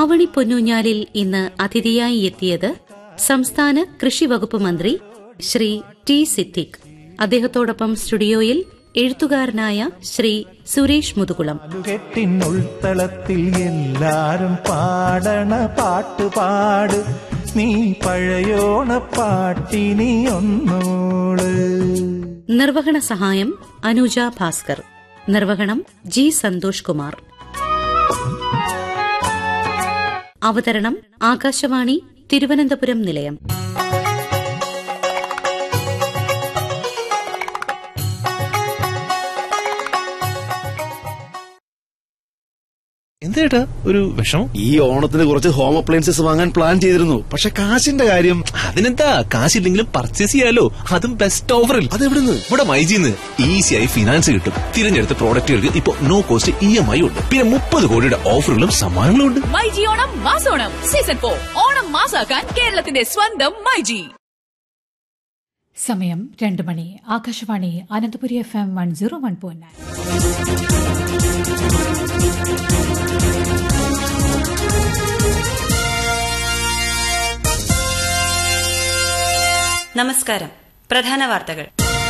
ആവണി പൊന്നൂഞ്ഞാലിൽ ഇന്ന് അതിഥിയായി എത്തിയത് സംസ്ഥാന കൃഷി വകുപ്പ് മന്ത്രി ശ്രീ ടി സിദ്ദിഖ്. അദ്ദേഹത്തോടൊപ്പം സ്റ്റുഡിയോയിൽ എഴുത്തുകാരനായ ശ്രീ സുരേഷ് മുതുകുളം. ഉൾത്തളത്തിൽ എല്ലാരും പാടണ പാട്ടുപാട്, നീ പഴയോണ പാട്ടിനി ഒന്നോള്. നിർവഹണ സഹായം അനുജ ഭാസ്കർ. നിർവഹണം ജി സന്തോഷ് കുമാർ. അവതരണം ആകാശവാണി തിരുവനന്തപുരം നിലയം. എന്തേട്ടാ ഒരു വിഷമം? ഈ ഓണത്തിന് കുറച്ച് ഹോം അപ്ലയൻസസ് വാങ്ങാൻ പ്ലാൻ ചെയ്തിരുന്നു. പക്ഷെ കാശിന്റെ കാര്യം. അതിനെന്താ, കാശില്ലെങ്കിലും പർച്ചേസ് ചെയ്യാലോ, അതും ബെസ്റ്റ് ഓഫറിൽ. അതെവിടുന്ന്? ഇവിടെ മൈജിന്ന് ഈസിയായി ഫിനാൻസ് കിട്ടും. തിരഞ്ഞെടുത്ത പ്രോഡക്റ്റുകൾക്ക് ഇപ്പൊ നോ കോസ്റ്റ് EMI ഉണ്ട്. പിന്നെ 30 കോടിയുടെ ഓഫറുകളും സമ്മാനങ്ങളും ഉണ്ട്. മൈജി ഓണം മാസോണം സീസൺ 4. ഓണം മാസാക്കാൻ കേരളത്തിന്റെ സ്വന്തം മൈജി. സമയം 2 മണി. ആകാശവാണി അനന്തപുരി FM 101.9. നമസ്കാരം. പ്രധാന വാർത്തകൾ.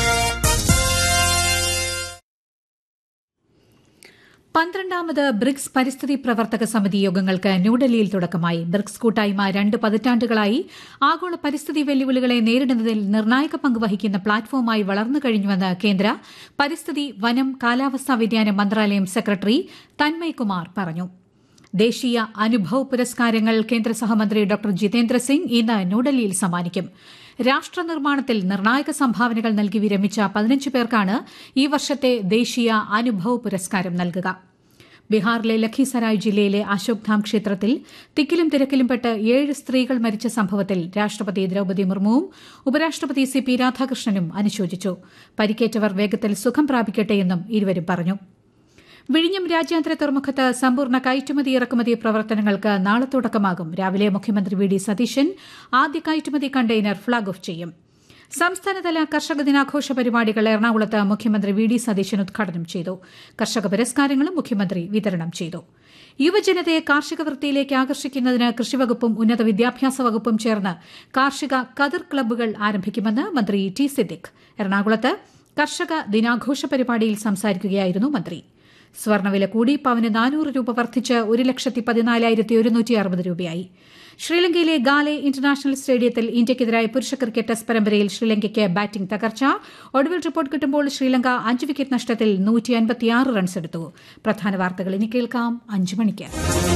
12ാമത് ബ്രിക്സ് പരിസ്ഥിതി പ്രവർത്തക സമിതി യോഗങ്ങൾക്ക് ന്യൂഡൽഹിയിൽ തുടക്കമായി. ബ്രിക്സ് കൂട്ടായ്മ 2 പതിറ്റാണ്ടുകളായി ആഗോള പരിസ്ഥിതി വെല്ലുവിളികളെ നേരിടുന്നതിൽ നിർണായക പങ്ക് വഹിക്കുന്ന പ്ലാറ്റ്ഫോമായി വളർന്നു കഴിഞ്ഞുവെന്ന് കേന്ദ്ര പരിസ്ഥിതി, വനം, കാലാവസ്ഥാ വ്യതിയാന മന്ത്രാലയം സെക്രട്ടറി തന്മയ് കുമാർ പറഞ്ഞു. ദേശീയ അനുഭവ് പുരസ്കാരങ്ങൾ കേന്ദ്ര സഹമന്ത്രി ഡോക്ടർ ജിതേന്ദ്ര സിംഗ് ഇന്ന് ന്യൂഡൽഹിയിൽ സമ്മാനിക്കും. രാഷ്ട്രനിർമ്മാണത്തിൽ നിർണായക സംഭാവനകൾ നൽകി വിരമിച്ച 15 പേർക്കാണ് ഈ വർഷത്തെ ദേശീയ അനുഭവ് പുരസ്കാരം നൽകുക. ബീഹാറിലെ ലഖീസരായ് ജില്ലയിലെ അശോക്ധാം ക്ഷേത്രത്തിൽ തിക്കിലും തിരക്കിലും പെട്ട് 7 സ്ത്രീകൾ മരിച്ച സംഭവത്തിൽ രാഷ്ട്രപതി ദ്രൌപദി മുർമുവും ഉപരാഷ്ട്രപതി CP രാധാകൃഷ്ണനും അനുശോചിച്ചു. പരിക്കേറ്റവർ വേഗത്തിൽ സുഖം പ്രാപിക്കട്ടെയെന്നും ഇരുവരും പറഞ്ഞു. വിഴിഞ്ഞം രാജ്യാന്തര തുറമുഖത്ത് സമ്പൂർണ്ണ കയറ്റുമതി ഇറക്കുമതി പ്രവർത്തനങ്ങൾക്ക് നാളെ തുടക്കമാകും. രാവിലെ മുഖ്യമന്ത്രി VD സതീശൻ ആദ്യ കയറ്റുമതി കണ്ടെയ്നർ ഫ്ളാഗ് ഓഫ് ചെയ്യും. സംസ്ഥാനതല കർഷക ദിനാഘോഷ പരിപാടികൾ എറണാകുളത്ത് മുഖ്യമന്ത്രി VD സതീശൻ ഉദ്ഘാടനം ചെയ്തു. കർഷക പുരസ്കാരങ്ങളും മുഖ്യമന്ത്രി വിതരണം ചെയ്തു. യുവജനതയെ കാർഷിക വൃത്തിയിലേക്ക് ആകർഷിക്കുന്നതിന് കൃഷിവകുപ്പും ഉന്നത വിദ്യാഭ്യാസ വകുപ്പും ചേർന്ന് കാർഷിക കതിർ ക്ലബ്ബുകൾ ആരംഭിക്കുമെന്ന് മന്ത്രി ടി സിദ്ദിഖ് എറണാകുളത്ത് കർഷക ദിനാഘോഷ പരിപാടിയിൽ സംസാരിക്കുകയായിരുന്നു മന്ത്രി. സ്വർണ്ണവില കൂടി. പവന് 400 രൂപ വർദ്ധിച്ച് 1,14,160 രൂപയായി. ശ്രീലങ്കയിലെ ഗാലെ ഇന്റർനാഷണൽ സ്റ്റേഡിയത്തിൽ ഇന്ത്യയ്ക്കെതിരായ പുരുഷ ക്രിക്കറ്റ് ടെസ്റ്റ് പരമ്പരയിൽ ശ്രീലങ്കയ്ക്ക് ബാറ്റിംഗ് തകർച്ച. ഒടുവിൽ റിപ്പോർട്ട് കിട്ടുമ്പോൾ ശ്രീലങ്ക 5 വിക്കറ്റ് നഷ്ടത്തിൽ 156 റൺസ് എടുത്തു. പ്രധാന വാർത്തകൾ ഇനി കേൾക്കാം 5 മണിക്ക്.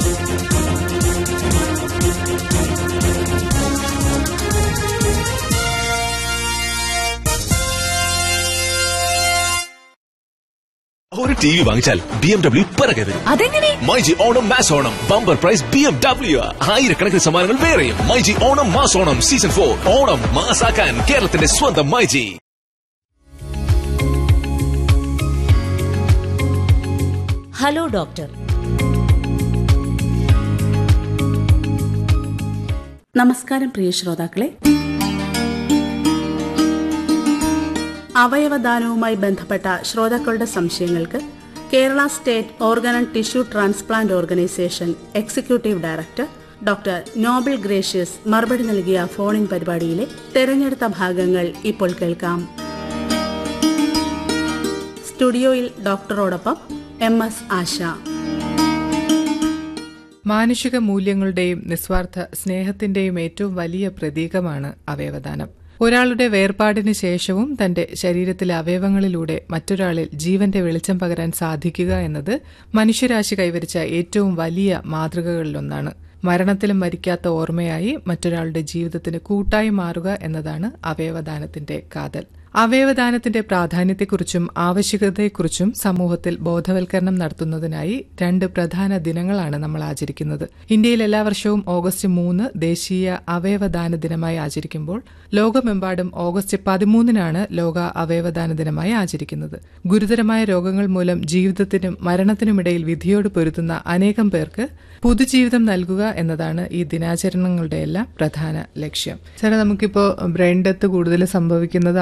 ഒരു TV വാങ്ങിച്ചാൽ BMW പിറകെ വരും. അതെങ്ങനെ? MyG Onam mass Onam bumper prize BMW. ആയിരക്കണക്കിന് സമ്മാനങ്ങൾ വേറെയും. MyG Onam mass Onam season 4. ഓണം മാസാക്കാൻ കേരളത്തിന്റെ സ്വന്തം മൈജി. Hello doctor. നമസ്കാരം പ്രിയ ശ്രോതാക്കളെ. അവയവദാനവുമായി ബന്ധപ്പെട്ട ശ്രോതാക്കളുടെ സംശയങ്ങൾക്ക് Kerala state organ and tissue transplant organisation executive director doctor Noble gracious മറുപടി നൽകിയ ഫോണിൻ പരിപാടിയിലെ തെരഞ്ഞെടുത്ത ഭാഗങ്ങൾ ഇപ്പോൾ കേൾക്കാം. സ്റ്റുഡിയോയിൽ ഡോക്ടറോടൊപ്പം MS ആശ. മാനുഷിക മൂല്യങ്ങളുടെയും നിസ്വാർത്ഥ സ്നേഹത്തിന്റെയും ഏറ്റവും വലിയ പ്രതീകമാണ് അവയവദാനം. ഒരാളുടെ വേർപാടിന് ശേഷവും തന്റെ ശരീരത്തിലെ അവയവങ്ങളിലൂടെ മറ്റൊരാളിൽ ജീവന്റെ വെളിച്ചം പകരാൻ സാധിക്കുക എന്നത് മനുഷ്യരാശി കൈവരിച്ച ഏറ്റവും വലിയ മാതൃകകളിലൊന്നാണ്. മരണത്തിലും മരിക്കാത്ത ഓർമ്മയായി മറ്റൊരാളുടെ ജീവിതത്തിന് കൂട്ടായി മാറുക എന്നതാണ് അവയവദാനത്തിന്റെ കാതൽ. അവയവദാനത്തിന്റെ പ്രാധാന്യത്തെക്കുറിച്ചും ആവശ്യകതയെക്കുറിച്ചും സമൂഹത്തിൽ ബോധവൽക്കരണം നടത്തുന്നതിനായി 2 പ്രധാന ദിനങ്ങളാണ് നമ്മൾ ആചരിക്കുന്നത്. ഇന്ത്യയിൽ എല്ലാ വർഷവും ഓഗസ്റ്റ് 3 ദേശീയ അവയവദാന ദിനമായി ആചരിക്കുമ്പോൾ ലോകമെമ്പാടും ഓഗസ്റ്റ് 13 ലോക അവയവദാന ദിനമായി ആചരിക്കുന്നത്. ഗുരുതരമായ രോഗങ്ങൾ മൂലം ജീവിതത്തിനും മരണത്തിനുമിടയിൽ വിധിയോട് പൊരുതുന്ന അനേകം പേർക്ക് പുതുജീവിതം നൽകുക എന്നതാണ് ഈ ദിനാചരണങ്ങളുടെ എല്ലാം പ്രധാന ലക്ഷ്യം. സാറേ, നമുക്കിപ്പോ ബ്രെയിൻ ഡെത്ത് കൂടുതൽ സംഭവിക്കുന്നത് അപകട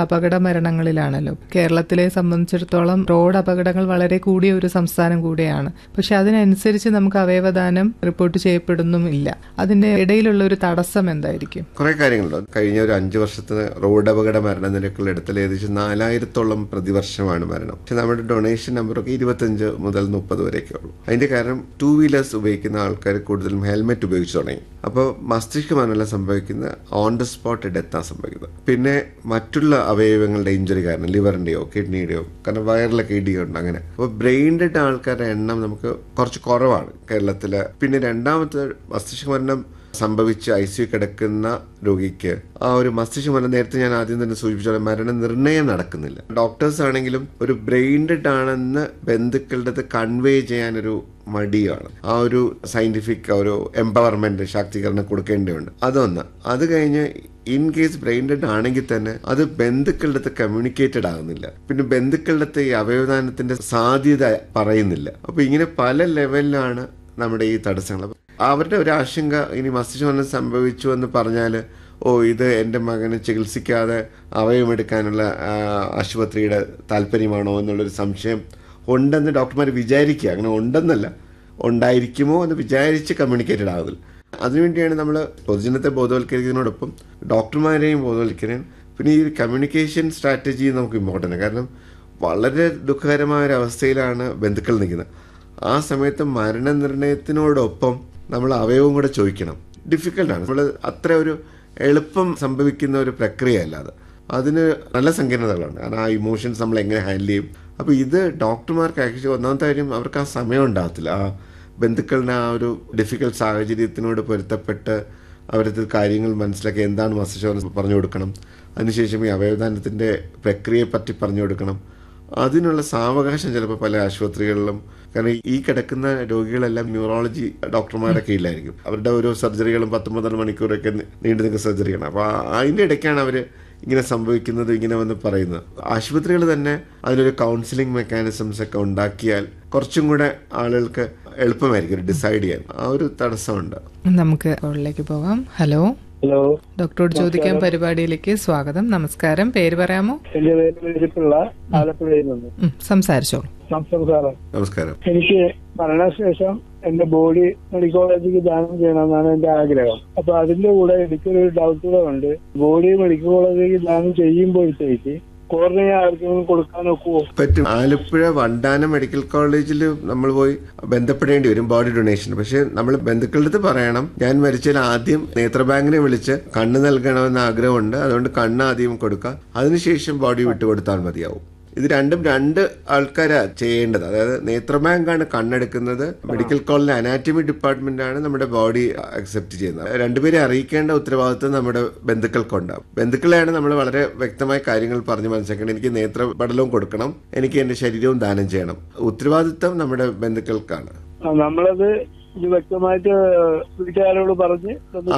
മരണങ്ങളിലാണല്ലോ. കേരളത്തിലെ സംബന്ധിച്ചിടത്തോളം റോഡ് അപകടങ്ങൾ വളരെ കൂടിയ ഒരു സംസ്ഥാനം കൂടിയാണ്. പക്ഷെ അതിനനുസരിച്ച് നമുക്ക് അവയവദാനം റിപ്പോർട്ട് ചെയ്യപ്പെടുന്നുമില്ല. അതിന്റെ ഇടയിലുള്ള ഒരു തടസ്സം എന്തായിരിക്കും? കുറെ കാര്യങ്ങളുണ്ട്. കഴിഞ്ഞ ഒരു 5 വർഷത്തിന് റോഡ് അപകട മരണനിരക്കുള്ള ഇടത്തിൽ ഏകദേശം 4000-ഓളം പ്രതിവർഷമാണ് മരണം. പക്ഷെ നമ്മുടെ ഡൊണേഷൻ നമ്പറൊക്കെ 25 മുതൽ 30 വരെയൊക്കെ ഉള്ളൂ. അതിന്റെ കാരണം 2 വീലേഴ്സ് ഉപയോഗിക്കുന്ന ആൾക്കാർ കൂടുതലും ഹെൽമെറ്റ് ഉപയോഗിച്ച് തുടങ്ങി. അപ്പോൾ മസ്തിഷ്ക മരണം സംഭവിക്കുന്ന ഓൺ ദ സ്പോട്ട് ഡെത്താണ് സംഭവിക്കുന്നത്. പിന്നെ മറ്റുള്ള അവയവങ്ങളുടെ ഇഞ്ചുറി കാരണം ലിവറിന്റെയോ കിഡ്നിയുടെയോ, കാരണം വയറിലൊക്കെ ഇടിയുണ്ട് അങ്ങനെ. അപ്പോൾ ബ്രെയിൻ ഡെഡ് ആൾക്കാരുടെ എണ്ണം നമുക്ക് കുറച്ച് കുറവാണ് കേരളത്തില്. പിന്നെ രണ്ടാമത്തെ മസ്തിഷ്ക മരണം സംഭവിച്ച് ICU കിടക്കുന്ന രോഗിക്ക് ആ ഒരു മസ്തിഷ്ക മരണം, നേരത്തെ ഞാൻ ആദ്യം തന്നെ സൂചിപ്പിച്ച മരണ നിർണയം നടക്കുന്നില്ല. ഡോക്ടേഴ്സ് ആണെങ്കിലും ഒരു ബ്രെയിൻ ഡെഡ് ആണെന്ന് ബന്ധുക്കളുടെ അടുത്ത് കൺവേ ചെയ്യാനൊരു മടിയാണ്. ആ ഒരു സയന്റിഫിക് ഒരു എംപവർമെന്റ്, ശാക്തീകരണം കൊടുക്കേണ്ടതുണ്ട്. അതൊന്ന്. അത് കഴിഞ്ഞ് ഇൻ കേസ് ബ്രെയിൻ ഡെഡ് ആണെങ്കിൽ തന്നെ അത് ബന്ധുക്കളുടെ അടുത്ത് കമ്മ്യൂണിക്കേറ്റഡ് ആകുന്നില്ല. പിന്നെ ബന്ധുക്കളുടെ അടുത്ത് ഈ അവയവദാനത്തിന്റെ സാധ്യത പറയുന്നില്ല. അപ്പൊ ഇങ്ങനെ പല ലെവലിലാണ് നമ്മുടെ ഈ തടസ്സങ്ങൾ. അവരുടെ ഒരു ആശങ്ക, ഇനി മസ്തിഷ്ക മരണം സംഭവിച്ചു എന്ന് പറഞ്ഞാൽ ഇത് എൻ്റെ മകന് ചികിത്സിക്കാതെ അവയവമെടുക്കാനുള്ള ആശുപത്രിയുടെ താല്പര്യമാണോ എന്നുള്ളൊരു സംശയം ഉണ്ടെന്ന് ഡോക്ടർമാർ വിചാരിക്കുക. അങ്ങനെ ഉണ്ടെന്നല്ല, ഉണ്ടായിരിക്കുമോ എന്ന് വിചാരിച്ച് കമ്മ്യൂണിക്കേറ്റഡ് ആകുന്നില്ല. അതിനുവേണ്ടിയാണ് നമ്മൾ പൊതുജനത്തെ ബോധവൽക്കരിക്കുന്നതിനോടൊപ്പം ഡോക്ടർമാരെയും ബോധവൽക്കരിക്കാൻ. പിന്നെ ഈ കമ്മ്യൂണിക്കേഷൻ സ്ട്രാറ്റജി നമുക്ക് ഇമ്പോർട്ടൻ്റ്. കാരണം വളരെ ദുഃഖകരമായ ഒരു അവസ്ഥയിലാണ് ബന്ധുക്കൾ നിൽക്കുന്നത്. ആ സമയത്ത് മരണനിർണയത്തിനോടൊപ്പം നമ്മൾ അവയവം കൂടെ ചോദിക്കണം. ഡിഫിക്കൽട്ടാണ്. നമ്മൾ അത്ര ഒരു എളുപ്പം സംഭവിക്കുന്ന ഒരു പ്രക്രിയ അല്ലാതെ അതിന് നല്ല സങ്കീർണതകളുണ്ട്. കാരണം ആ ഇമോഷൻസ് നമ്മൾ എങ്ങനെ ഹാൻഡിൽ ചെയ്യും. അപ്പോൾ ഇത് ഡോക്ടർമാർക്ക് ആക്ച്വലി ഒന്നാമത്തെ കാര്യം അവർക്ക് ആ സമയം ഉണ്ടാകത്തില്ല. ആ ബന്ധുക്കളുടെ ആ ഒരു ഡിഫിക്കൽട്ട് സാഹചര്യത്തിനോട് പൊരുത്തപ്പെട്ട് അവരത് കാര്യങ്ങൾ മനസ്സിലാക്കി എന്താണ് മസ്തിഷ്കം പറഞ്ഞു കൊടുക്കണം. അതിനുശേഷം ഈ അവയവദാനത്തിൻ്റെ പ്രക്രിയയെ പറ്റി പറഞ്ഞു കൊടുക്കണം. അതിനുള്ള സാവകാശം ചിലപ്പോൾ പല ആശുപത്രികളിലും, കാരണം ഈ കിടക്കുന്ന രോഗികളെല്ലാം ന്യൂറോളജി ഡോക്ടർമാരുടെ കീഴിലായിരിക്കും. അവരുടെ ഓരോ സർജറികളും 10-12 മണിക്കൂറൊക്കെ നീണ്ടു നിൽക്കുന്ന സർജറിയാണ്. അപ്പോൾ അതിൻ്റെ ഇടയ്ക്കാണ് അവർ ഇങ്ങനെ സംഭവിക്കുന്നത്, ഇങ്ങനെ വന്ന് പറയുന്നത്. ആശുപത്രികൾ തന്നെ അതിനൊരു കൗൺസിലിംഗ് മെക്കാനിസംസ് ഒക്കെ ഉണ്ടാക്കിയാൽ കുറച്ചും കൂടെ ആളുകൾക്ക് എളുപ്പമായിരിക്കും ഡിസൈഡ് ചെയ്യാൻ. ആ ഒരു തടസ്സമുണ്ട്. നമുക്ക് കോളിലേക്ക് പോകാം. ഹലോ. ഹലോ, ഡോക്ടറോട് ചോദിക്കാൻ പരിപാടിയിലേക്ക് സ്വാഗതം. നമസ്കാരം, പേര് പറയാമോ? എന്റെ പേര് ആലപ്പുഴയിൽ നിന്ന്. സംസാരിച്ചോളൂ. നമസ്കാരം. എനിക്ക് മരണശേഷം എന്റെ ബോഡി മെഡിക്കൽ കോളേജിലേക്ക് ദാനം ചെയ്യണമെന്നാണ് എന്റെ ആഗ്രഹം. അപ്പൊ അതിന്റെ കൂടെ എനിക്കൊരു ഡൗട്ട് കൂടെ ഉണ്ട്. ബോഡി മെഡിക്കൽ കോളേജിലേക്ക് ദാനം ചെയ്യുമ്പോഴത്തേക്ക് കോർണിയ ആർക്കെങ്കിലും കൊടുക്കാൻ ഒക്കുമോ? പറ്റും. ആലപ്പുഴ വണ്ടാനം മെഡിക്കൽ കോളേജിൽ നമ്മൾ പോയി ബന്ധപ്പെടേണ്ടി വരും ബോഡി ഡൊണേഷൻ. പക്ഷെ നമ്മൾ ബന്ധുക്കളുടെ അടുത്ത് പറയണം, ഞാൻ മരിച്ചാൽ ആദ്യം നേത്രബാങ്കിനെ വിളിച്ച് കണ്ണ് നൽകണമെന്ന് ആഗ്രഹമുണ്ട്, അതുകൊണ്ട് കണ്ണ് ആദ്യം കൊടുക്കാം, അതിനുശേഷം ബോഡി വിട്ടുകൊടുത്താൽ മതിയാവും. ഇത് രണ്ടും 2 ആൾക്കാരാണ് ചെയ്യേണ്ടത്. അതായത് നേത്രബാങ്കാണ് കണ്ണെടുക്കുന്നത്, മെഡിക്കൽ കോളേജിലെ അനാറ്റമി ഡിപ്പാർട്ട്മെന്റാണ് നമ്മുടെ ബോഡി അക്സെപ്റ്റ് ചെയ്യുന്നത്. രണ്ടുപേരെ അറിയിക്കേണ്ട ഉത്തരവാദിത്വം നമ്മുടെ ബന്ധുക്കൾക്കുണ്ടാവും. ബന്ധുക്കളെയാണ് നമ്മൾ വളരെ വ്യക്തമായ കാര്യങ്ങൾ പറഞ്ഞ് മനസ്സിലാക്കണം. എനിക്ക് നേത്രപടലവും കൊടുക്കണം, എനിക്ക് എന്റെ ശരീരവും ദാനം ചെയ്യണം. ഉത്തരവാദിത്വം നമ്മുടെ ബന്ധുക്കൾക്കാണ്. നമ്മളത് ഇത് വ്യക്തമായിട്ട് വീട്ടുകാരോട് പറഞ്ഞ്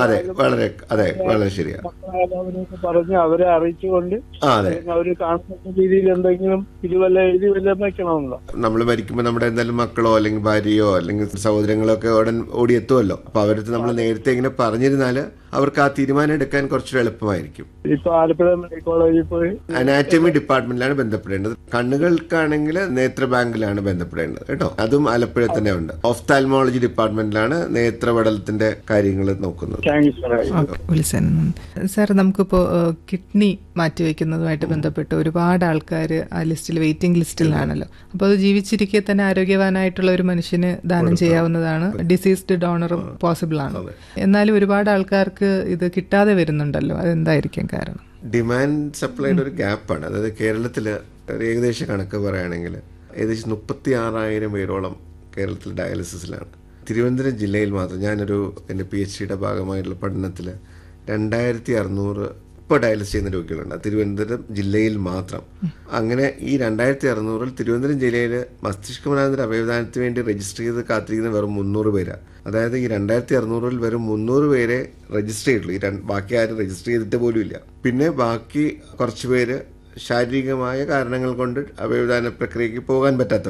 വളരെ ശരിയാണ് പറഞ്ഞ് അവരെ അറിയിച്ചുകൊണ്ട് അവര് കാണുന്ന രീതിയിൽ എന്തെങ്കിലും ഇതുവല്ല എഴുതി വല്ലതും വെക്കണമെന്നോ. നമ്മൾ മരിക്കുമ്പോൾ നമ്മുടെ എന്തായാലും മക്കളോ അല്ലെങ്കിൽ ഭാര്യയോ അല്ലെങ്കിൽ സഹോദരങ്ങളോ ഒക്കെ ഉടൻ ഓടിയെത്തുമല്ലോ. അപ്പൊ അവരടുത്ത് നമ്മൾ നേരത്തെ ഇങ്ങനെ പറഞ്ഞിരുന്നാല് അവർക്ക് ആ തീരുമാനം എടുക്കാൻ കുറച്ചുകൂടെ എളുപ്പമായിരിക്കും. ഇപ്പൊ ആലപ്പുഴ മെഡിക്കൽ കോളേജിൽ പോയി അനാറ്റമി ഡിപ്പാർട്ട്മെന്റിലാണ് ബന്ധപ്പെടേണ്ടത്. കണ്ണുകൾക്കാണെങ്കിൽ നേത്രബാങ്കിലാണ് ബന്ധപ്പെടേണ്ടത് കേട്ടോ. അതും ആലപ്പുഴ തന്നെ ഉണ്ട്. ഓഫ്താൽമോളജി ഡിപ്പാർട്ട്മെന്റിലാണ് നേത്രപടലത്തിന്റെ കാര്യങ്ങൾ നോക്കുന്നത്. സാർ, നമുക്കിപ്പോ കിഡ്നി മാറ്റിവെക്കുന്നതുമായിട്ട് ബന്ധപ്പെട്ട് ഒരുപാട് ആൾക്കാർ ആ ലിസ്റ്റിൽ, വെയിറ്റിംഗ് ലിസ്റ്റിലാണല്ലോ. അപ്പോൾ അത് ജീവിച്ചിരിക്കെ തന്നെ ആരോഗ്യവാനായിട്ടുള്ള ഒരു മനുഷ്യന് ദാനം ചെയ്യാവുന്നതാണ്. ഡിസീസ്ഡ് ഡോണറും പോസിബിൾ ആണ്. എന്നാലും ഒരുപാട് ആൾക്കാർക്ക് ഇത് കിട്ടാതെ വരുന്നുണ്ടല്ലോ, അതെന്തായിരിക്കും കാരണം? ഡിമാൻഡ് സപ്ലൈയുടെ ഒരു ഗ്യാപ്പാണ്. അതായത് കേരളത്തില് ഏകദേശ കണക്ക് പറയുകയാണെങ്കിൽ ഏകദേശം 36,000 പേരോളം കേരളത്തിൽ ഡയാലിസിസിലാണ്. തിരുവനന്തപുരം ജില്ലയിൽ മാത്രം ഞാനൊരു എൻ്റെ PhDയുടെ ഭാഗമായിട്ടുള്ള പഠനത്തിൽ 2600 ഇപ്പോൾ ഡയാലിസിസ് ചെയ്യുന്ന രോഗികളുണ്ട് തിരുവനന്തപുരം ജില്ലയിൽ മാത്രം. അങ്ങനെ ഈ 2600-ൽ തിരുവനന്തപുരം ജില്ലയിൽ മസ്തിഷ്ക മരണാനന്തര അവയവദാനത്തിന് വേണ്ടി രജിസ്റ്റർ ചെയ്ത് കാത്തിരിക്കുന്ന വെറും 300 പേരാണ്. അതായത് ഈ 2600-ൽ വെറും 300 പേരെ രജിസ്റ്റർ ചെയ്തിട്ടുള്ളൂ. ബാക്കി ആരും രജിസ്റ്റർ ചെയ്തിട്ട് പോലും ഇല്ല. പിന്നെ ബാക്കി കുറച്ച് പേര് ശാരീരികമായ കാരണങ്ങൾ കൊണ്ട് അവയവദാന പ്രക്രിയയ്ക്ക് പോകാൻ പറ്റാത്തവരാണ്.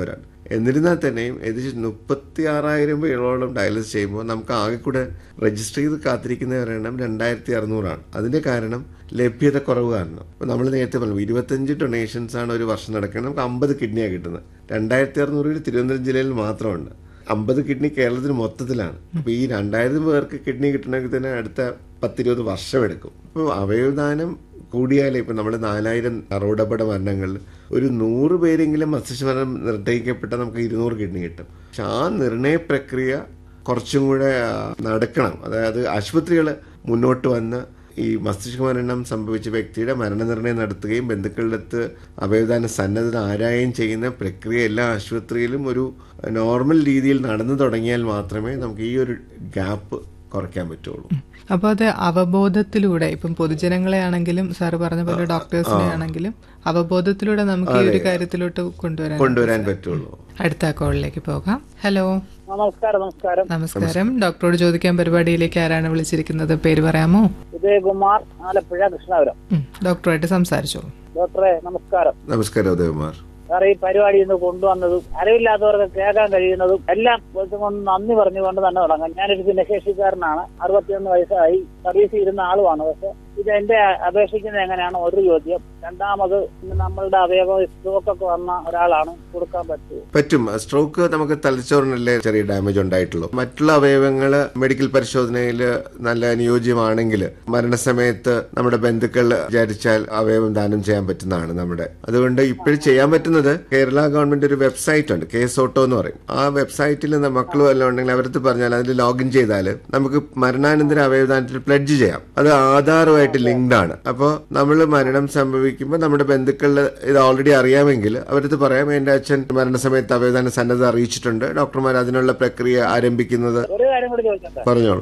എന്നിരുന്നാൽ തന്നെയും ഏകദേശം 36,000 പേരോളം ഡയാലിസിസ് ചെയ്യുമ്പോൾ നമുക്ക് ആകെ കൂടെ രജിസ്റ്റർ ചെയ്ത് കാത്തിരിക്കുന്നവരുടെ എണ്ണം 2,600 അതിന്റെ കാരണം ലഭ്യത കുറവ് കാരണം. അപ്പോൾ നമ്മൾ നേരത്തെ പറഞ്ഞു 25 ഡൊണേഷൻസ് ആണ് ഒരു വർഷം നടക്കുന്നത്. നമുക്ക് 50 കിഡ്നിയാണ് കിട്ടുന്നത്. 2,600 തിരുവനന്തപുരം ജില്ലയിൽ മാത്രമുണ്ട്. 50 കിഡ്നി കേരളത്തിന് മൊത്തത്തിലാണ്. അപ്പോൾ ഈ 2,000 പേർക്ക് കിഡ്നി കിട്ടണമെങ്കിൽ തന്നെ അടുത്ത 10-20 വർഷം എടുക്കും. അപ്പോൾ അവയവദാനം കൂടിയാലേ ഇപ്പം നമ്മൾ 4,000 റോഡപകട മരണങ്ങളിൽ ഒരു 100 പേരെങ്കിലും മസ്തിഷ്കമരണം നിർണ്ണയിക്കപ്പെട്ടാൽ നമുക്ക് 200 കിഡ്നി കിട്ടും. പക്ഷെ ആ നിർണയ പ്രക്രിയ കുറച്ചും കൂടെ നടക്കണം. അതായത് ആശുപത്രികൾ മുന്നോട്ട് വന്ന് ഈ മസ്തിഷ്ക മരണം സംഭവിച്ച വ്യക്തിയുടെ മരണനിർണ്ണയം നടത്തുകയും ബന്ധുക്കളുടെ അടുത്ത് അവയവദാന സന്നദ്ധത ആരായുകയും ചെയ്യുന്ന പ്രക്രിയ എല്ലാ ആശുപത്രിയിലും ഒരു നോർമൽ രീതിയിൽ നടന്നു തുടങ്ങിയാൽ മാത്രമേ നമുക്ക് ഈ ഒരു ഗ്യാപ്പ് കുറയ്ക്കാൻ പറ്റുള്ളൂ. അപ്പോൾ അത് അവബോധത്തിലൂടെ ഇപ്പം പൊതുജനങ്ങളെ ആണെങ്കിലും സാറ് പറഞ്ഞ പോലെ ഡോക്ടേഴ്സിനെ ആണെങ്കിലും അവബോധത്തിലൂടെ നമുക്ക് ഈ ഒരു കാര്യത്തിലോട്ട് കൊണ്ടുവരാൻ പറ്റുള്ളൂ. അടുത്ത കോളിലേക്ക് പോകാം. ഹലോ, നമസ്കാരം. നമസ്കാരം. ഡോക്ടറോട് ചോദിക്കാൻ പരിപാടിയിലേക്ക് ആരാണ് വിളിച്ചിരിക്കുന്നത്? പേര് പറയാമോ? ഉദയകുമാർ, ആലപ്പുഴ, കൃഷ്ണപുരം. ഡോക്ടറായിട്ട് സംസാരിച്ചോളൂ. ഡോക്ടറെ നമസ്കാരം. നമസ്കാരം ഉദയകുമാർ. സാറേ, ഈ പരിപാടി ഇന്ന് കൊണ്ടുവന്നതും അറിവില്ലാത്തവർക്ക് കേൾക്കാൻ കഴിയുന്നതും എല്ലാം കൊണ്ട് നന്ദി പറഞ്ഞുകൊണ്ട് തന്നെ തുടങ്ങാം. ഞാനൊരു ഭിന്നശേഷിക്കാരനാണ്. 61 വയസ്സായി. സർവീസ് ഇരുന്ന ആളുമാണ്. പക്ഷെ ഇത് എന്റെ അപേക്ഷിക്കുന്നത് എങ്ങനെയാണ് ഒരു ചോദ്യം. രണ്ടാമത് നമ്മളുടെ അവയവം സ്ട്രോക്കൊക്കെ വന്ന ഒരാളാണ്, കൊടുക്കാൻ പറ്റും. സ്ട്രോക്ക് നമുക്ക് തലച്ചോറിനല്ലേ ചെറിയ ഡാമേജ് ഉണ്ടായിട്ടുള്ളൂ. മറ്റുള്ള അവയവങ്ങള് മെഡിക്കൽ പരിശോധനയിൽ നല്ല അനുയോജ്യമാണെങ്കിൽ മരണസമയത്ത് നമ്മുടെ ബന്ധുക്കൾ വിചാരിച്ചാൽ അവയവം ദാനം ചെയ്യാൻ പറ്റുന്നതാണ് നമ്മുടെ. അതുകൊണ്ട് ഇപ്പോഴും ചെയ്യാൻ പറ്റുന്നത് കേരള ഗവൺമെന്റ് ഒരു വെബ്സൈറ്റ് ഉണ്ട്, കേസ് ഓട്ടോ എന്ന് പറയും. ആ വെബ്സൈറ്റിൽ മക്കൾ വല്ലതും ഉണ്ടെങ്കിൽ അവരടുത്ത് പറഞ്ഞാൽ അതിൽ ലോഗിൻ ചെയ്താൽ നമുക്ക് മരണാനന്തര അവയവദാനത്തിൽ പ്ലഡ്ജ് ചെയ്യാം. അത് ആധാറുമായിട്ട് ലിങ്ക്ഡ് ആണ്. അപ്പോൾ നമ്മൾ മരണം സംഭവിക്കുമ്പോൾ നമ്മുടെ ബന്ധുക്കളിൽ ഇത് ഓൾറെഡി അറിയാമെങ്കിൽ അവരടുത്ത് പറയാം, എന്റെ അച്ഛൻ മരണസമയത്ത് അവയവദാന സന്നദ്ധ അറിയിച്ചിട്ടുണ്ട്, ഡോക്ടർമാർ അതിനുള്ള പ്രക്രിയ ആരംഭിക്കുന്നത്. പറഞ്ഞോളൂ.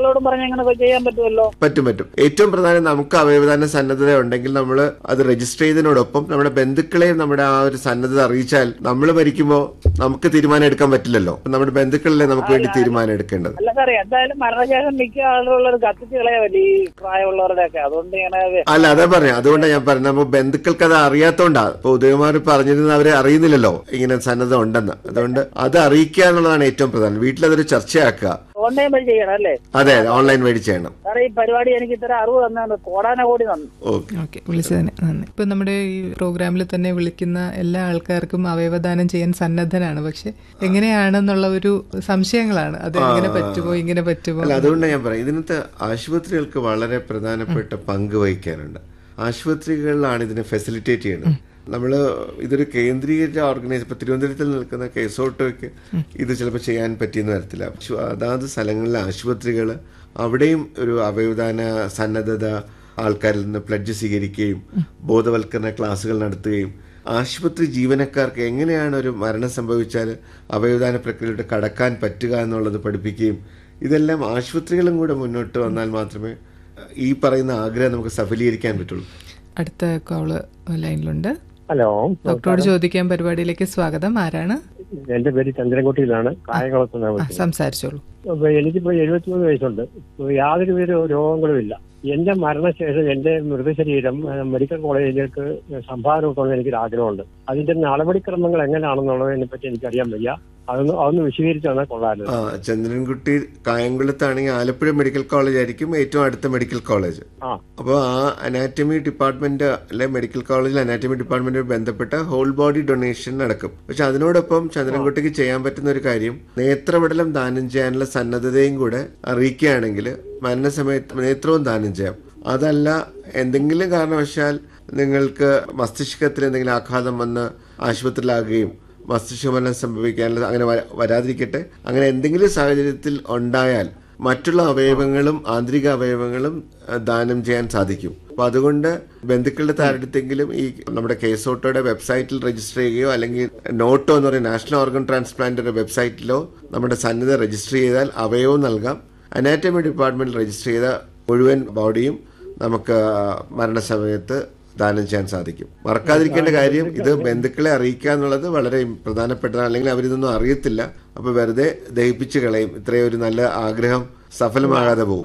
പറ്റും. ഏറ്റവും പ്രധാനം നമുക്ക് അവയവദാന സന്നദ്ധത ഉണ്ടെങ്കിൽ നമ്മൾ അത് രജിസ്റ്റർ ചെയ്തതിനോടൊപ്പം നമ്മുടെ ബന്ധുക്കളെയും നമ്മുടെ ആ ഒരു സന്നദ്ധത അറിയിച്ചാൽ നമ്മൾ മരിക്കുമ്പോൾ നമുക്ക് തീരുമാനം എടുക്കാൻ പറ്റില്ലല്ലോ. നമ്മുടെ ബന്ധുക്കളല്ലേ നമുക്ക് വേണ്ടി തീരുമാനം എടുക്കേണ്ടത്. എന്തായാലും മരണശേഷം മിക്ക ആളുകളുള്ളത് കത്തിച്ച് കളയാവല്ലേ ഈ പ്രായമുള്ളവരുടെ ഒക്കെ. അതുകൊണ്ട് അല്ല, അതാ പറയാം. അതുകൊണ്ടാണ് ഞാൻ പറഞ്ഞത്, നമ്മൾ ബന്ധുക്കൾക്ക് അത് അറിയാത്തോണ്ടാ. ഇപ്പൊ ഉദയകുമാർ പറഞ്ഞിരുന്ന അവരെ അറിയുന്നില്ലല്ലോ ഇങ്ങനെ സന്നദ്ധ ഉണ്ടെന്ന്. അതുകൊണ്ട് അത് അറിയിക്കുക എന്നുള്ളതാണ് ഏറ്റവും പ്രധാനം. വീട്ടിലതൊരു ചർച്ചയാക്കുക. ഓൺലൈൻ വഴി ചെയ്യണം അല്ലേ? അതെ, ഓൺലൈൻ വഴി ചെയ്യണം. ഈ പരിപാടി എനിക്ക് ഇത്ര അറിവ് തന്നെ കോടാനകോടി നന്ദി. ഓക്കെ, വിളിച്ചതിന് നന്ദി. ഇപ്പൊ നമ്മുടെ ഈ പ്രോഗ്രാമിൽ തന്നെ വിളിക്കുന്ന എല്ലാ ആൾക്കാർക്കും അവയവദാനം ചെയ്യാൻ സന്നദ്ധനാണ്. പക്ഷെ എങ്ങനെയാണെന്നുള്ള ഒരു സംശയങ്ങളാണ്. അത് എങ്ങനെ പറ്റുമോ, ഇങ്ങനെ പറ്റുമോ? അല്ല, അതുകൊണ്ടാണ് ഞാൻ പറയാം, ഇതിനകത്ത് ആശുപത്രികൾക്ക് വളരെ പ്രധാനപ്പെട്ട പങ്ക് വഹിക്കാനുണ്ട്. ആശുപത്രികളിലാണ് ഇതിനെ ഫെസിലിറ്റേറ്റ് ചെയ്യുന്നത്. നമ്മൾ ഇതൊരു കേന്ദ്രീകരിച്ച ഓർഗനൈസ്, ഇപ്പൊ തിരുവനന്തപുരത്തിൽ നിൽക്കുന്ന കേസോട്ടോയ്ക്ക് ഇത് ചിലപ്പോൾ ചെയ്യാൻ പറ്റിയെന്ന് വരത്തില്ല. അതാത് സ്ഥലങ്ങളിലെ ആശുപത്രികൾ അവിടെയും ഒരു അവയവദാന സന്നദ്ധത ആൾക്കാരിൽ നിന്ന് പ്ലഡ്ജ് സ്വീകരിക്കുകയും ബോധവൽക്കരണ ക്ലാസുകൾ നടത്തുകയും ആശുപത്രി ജീവനക്കാർക്ക് എങ്ങനെയാണ് ഒരു മരണം സംഭവിച്ചാൽ അവയവദാന പ്രക്രിയയിലൂടെ കടക്കാൻ പറ്റുക എന്നുള്ളത് പഠിപ്പിക്കുകയും, ഇതെല്ലാം ആശുപത്രികളും കൂടെ മുന്നോട്ട് വന്നാൽ മാത്രമേ ഈ പറയുന്ന ആഗ്രഹം നമുക്ക് സഫലീകരിക്കാൻ പറ്റുള്ളൂ. അടുത്ത കോള് ലൈനിലുണ്ട്. ഹലോ, ഡോക്ടറോട് ചോദിക്കാൻ പരിപാടിയിലേക്ക് സ്വാഗതം. ആരാണ്? എന്റെ പേര് ചന്ദ്രൻകുട്ടിയിലാണ്, കായംകുളത്ത്. സംസാരിച്ചോളൂ. എനിക്കിപ്പോ 73 വയസ്സുണ്ട്. യാതൊരു വിധ രോഗങ്ങളും ഇല്ല. എന്റെ മരണശേഷം എന്റെ മൃതശരീരം മെഡിക്കൽ കോളേജിലേക്ക് സംഭാവന കൊടുക്കണമെന്ന് എനിക്കൊരു ആഗ്രഹമുണ്ട്. അതിന്റെ നടപടിക്രമങ്ങൾ എങ്ങനെയാണെന്നുള്ളതിനെ പറ്റി എനിക്കറിയാൻ വയ്യ. അതൊന്ന് വിശദീകരിച്ചു തന്നാൽ കൊള്ളാമല്ലോ. ചന്ദ്രൻകുട്ടി കായംകുളത്താണെങ്കിൽ ആലപ്പുഴ മെഡിക്കൽ കോളേജ് ആയിരിക്കും ഏറ്റവും അടുത്ത മെഡിക്കൽ കോളേജ്. അപ്പോൾ ആ അനാറ്റമി ഡിപ്പാർട്ട്മെന്റ് അല്ലെ മെഡിക്കൽ കോളേജിൽ അനാറ്റമി ഡിപ്പാർട്ട്മെന്റുമായി ബന്ധപ്പെട്ട ഹോൾ ബോഡി ഡൊണേഷൻ നടക്കും. പക്ഷെ അതിനോടൊപ്പം ചന്ദ്രൻകുട്ടിക്ക് ചെയ്യാൻ പറ്റുന്ന ഒരു കാര്യം, നേത്രപടലം ദാനം ചെയ്യാനുള്ള സന്നദ്ധതയും കൂടെ അറിയിക്കുകയാണെങ്കിൽ മരണസമയത്ത് നേത്രവും ദാനം ചെയ്യാം. അതല്ല, എന്തെങ്കിലും കാരണവശാൽ നിങ്ങൾക്ക് മസ്തിഷ്കത്തിൽ എന്തെങ്കിലും ആഘാതം വന്ന് ആശുപത്രിയിലാകുകയും മസ്തിഷ്കമരണം സംഭവിക്കാനുള്ള അങ്ങനെ വരാതിരിക്കട്ടെ, അങ്ങനെ എന്തെങ്കിലും സാഹചര്യത്തിൽ ഉണ്ടായാൽ മറ്റുള്ള അവയവങ്ങളും ആന്തരിക അവയവങ്ങളും ദാനം ചെയ്യാൻ സാധിക്കും. അപ്പൊ അതുകൊണ്ട് ബന്ധുക്കളുടെ താരടുത്തെങ്കിലും ഈ നമ്മുടെ കേസോട്ടോയുടെ വെബ്സൈറ്റിൽ രജിസ്റ്റർ ചെയ്യുകയോ അല്ലെങ്കിൽ നോട്ടോ എന്ന് പറയുന്ന നാഷണൽ ഓർഗൻ ട്രാൻസ്പ്ലാന്റിന്റെ വെബ്സൈറ്റിലോ നമ്മുടെ സന്നദ്ധ രജിസ്റ്റർ ചെയ്താൽ അവയവവും നൽകാം. അനാറ്റമി ഡിപ്പാർട്ട്മെന്റിൽ രജിസ്റ്റർ ചെയ്ത മുഴുവൻ ബോഡിയും നമുക്ക് മരണസമയത്ത് ദാനം ചെയ്യാൻ സാധിക്കും. മറക്കാതിരിക്കേണ്ട കാര്യം, ഇത് ബന്ധുക്കളെ അറിയിക്കുക എന്നുള്ളത് വളരെ പ്രധാനപ്പെട്ടതാണ്. അല്ലെങ്കിൽ അവരിതൊന്നും അറിയത്തില്ല. അപ്പൊ വെറുതെ ദഹിപ്പിച്ച് കളയും. ഇത്രയും ഒരു നല്ല ആഗ്രഹം സഫലമാകാതെ പോകും.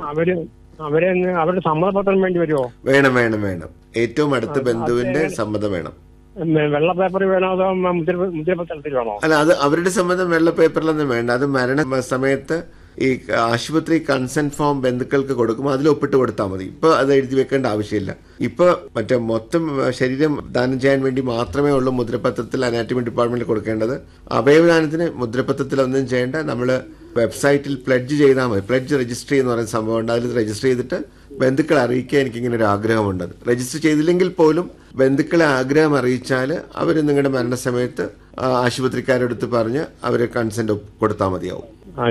അവരുടെ സമ്മതപത്രം വേണ്ടി വരുമോ? വേണം. ഏറ്റവും അടുത്ത ബന്ധുവിന്റെ സമ്മതം വേണം. വെള്ള പേപ്പറിൽ വേണോ അതോ മുദ്രപത്രത്തിൽ വേണോ? അല്ല, അത് അവരുടെ സംബന്ധം വെള്ള പേപ്പറിലൊന്നും വേണ്ട. അത് മരണ സമയത്ത് ഈ ആശുപത്രി കൺസെന്റ് ഫോം ബന്ധുക്കൾക്ക് കൊടുക്കുമ്പോൾ അതിൽ ഒപ്പിട്ട് കൊടുത്താൽ മതി. ഇപ്പൊ അത് എഴുതി വെക്കേണ്ട ആവശ്യമില്ല. ഇപ്പൊ മറ്റേ മൊത്തം ശരീരം ദാനം ചെയ്യാൻ വേണ്ടി മാത്രമേ ഉള്ളൂ മുദ്രപത്രത്തിൽ അനാറ്റമി ഡിപ്പാർട്ട്മെന്റിൽ കൊടുക്കേണ്ടത്. അവയവദാനത്തിന് മുദ്രപത്രത്തിൽ ഒന്നും ചെയ്യേണ്ട. നമ്മൾ വെബ്സൈറ്റിൽ പ്ലെഡ്ജ് ചെയ്താൽ മതി. പ്ലെഡ്ജ് രജിസ്റ്റർ എന്ന് പറയുന്ന സംഭവം ഉണ്ട്. അതിൽ രജിസ്റ്റർ ചെയ്തിട്ട് ബന്ധുക്കളെ അറിയിക്കാൻ എനിക്കിങ്ങനെ ഒരു ആഗ്രഹമുണ്ട്. രജിസ്റ്റർ ചെയ്തില്ലെങ്കിൽ പോലും ബന്ധുക്കളെ ആഗ്രഹം അറിയിച്ചാൽ അവർ നിങ്ങളുടെ മരണസമയത്ത് ആശുപത്രിക്കാരെടുത്ത് പറഞ്ഞ് അവർ കൺസെന്റ് കൊടുത്താൽ മതിയാവും.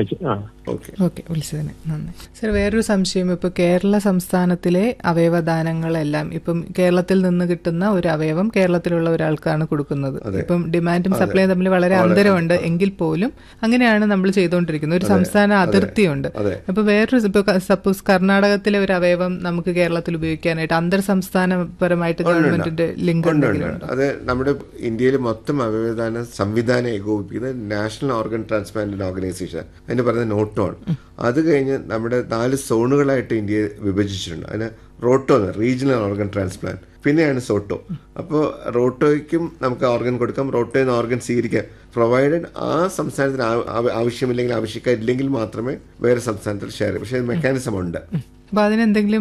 ഓക്കെ, വിളിച്ചതിന് നന്ദി. സർ, വേറൊരു സംശയം. ഇപ്പൊ കേരള സംസ്ഥാനത്തിലെ അവയവദാനങ്ങളെല്ലാം ഇപ്പം കേരളത്തിൽ നിന്ന് കിട്ടുന്ന ഒരു അവയവം കേരളത്തിലുള്ള ഒരാൾക്കാണ് കൊടുക്കുന്നത്. ഇപ്പം ഡിമാൻഡും സപ്ലൈയും തമ്മിൽ വളരെ അന്തരമുണ്ട്. എങ്കിൽ പോലും അങ്ങനെയാണ് നമ്മൾ ചെയ്തുകൊണ്ടിരിക്കുന്നത്. ഒരു സംസ്ഥാന അതിർത്തിയുണ്ട്. അപ്പൊ വേറൊരു ഇപ്പൊ സപ്പോസ് കർണാടകത്തിലെ ഒരു അവയവം നമുക്ക് കേരളത്തിൽ ഉപയോഗിക്കാനായിട്ട് അന്തർ സംസ്ഥാനപരമായിട്ട് ഗവൺമെന്റിന്റെ ലിങ്ക് ഉണ്ടെങ്കിലുണ്ട്. അത് നമ്മുടെ ഇന്ത്യയിൽ മൊത്തം അവയവദാന സംവിധാനം ഏകോപിപ്പിക്കുന്നത് നാഷണൽ ഓർഗൻ ട്രാൻസ്പ്ലാന്റേഷൻ ഓർഗനൈസേഷൻ, അതിന് പറയുന്നത് നോട്ടോൺ. അത് കഴിഞ്ഞ് നമ്മുടെ 4 സോണുകളായിട്ട് ഇന്ത്യയെ വിഭജിച്ചിട്ടുണ്ട്. അതിന് റോട്ടോ, റീജിയണൽ ഓർഗൻ ട്രാൻസ്പ്ലാന്റ്, പിന്നെയാണ് സോട്ടോ. അപ്പോൾ റോട്ടോയ്ക്കും നമുക്ക് ഓർഗൻ കൊടുക്കാം, റോട്ടോയിൽ നിന്ന് ഓർഗൻ സ്വീകരിക്കാം, പ്രൊവൈഡഡ് ആ സംസ്ഥാനത്തിന് ആവശ്യമില്ലെങ്കിൽ ആവശ്യക്കാരില്ലെങ്കിൽ മാത്രമേ വേറെ സംസ്ഥാനത്തിൽ ഷെയർ ചെയ്യും. പക്ഷേ മെക്കാനിസം ഉണ്ട്. അപ്പൊ അതിനെന്തെങ്കിലും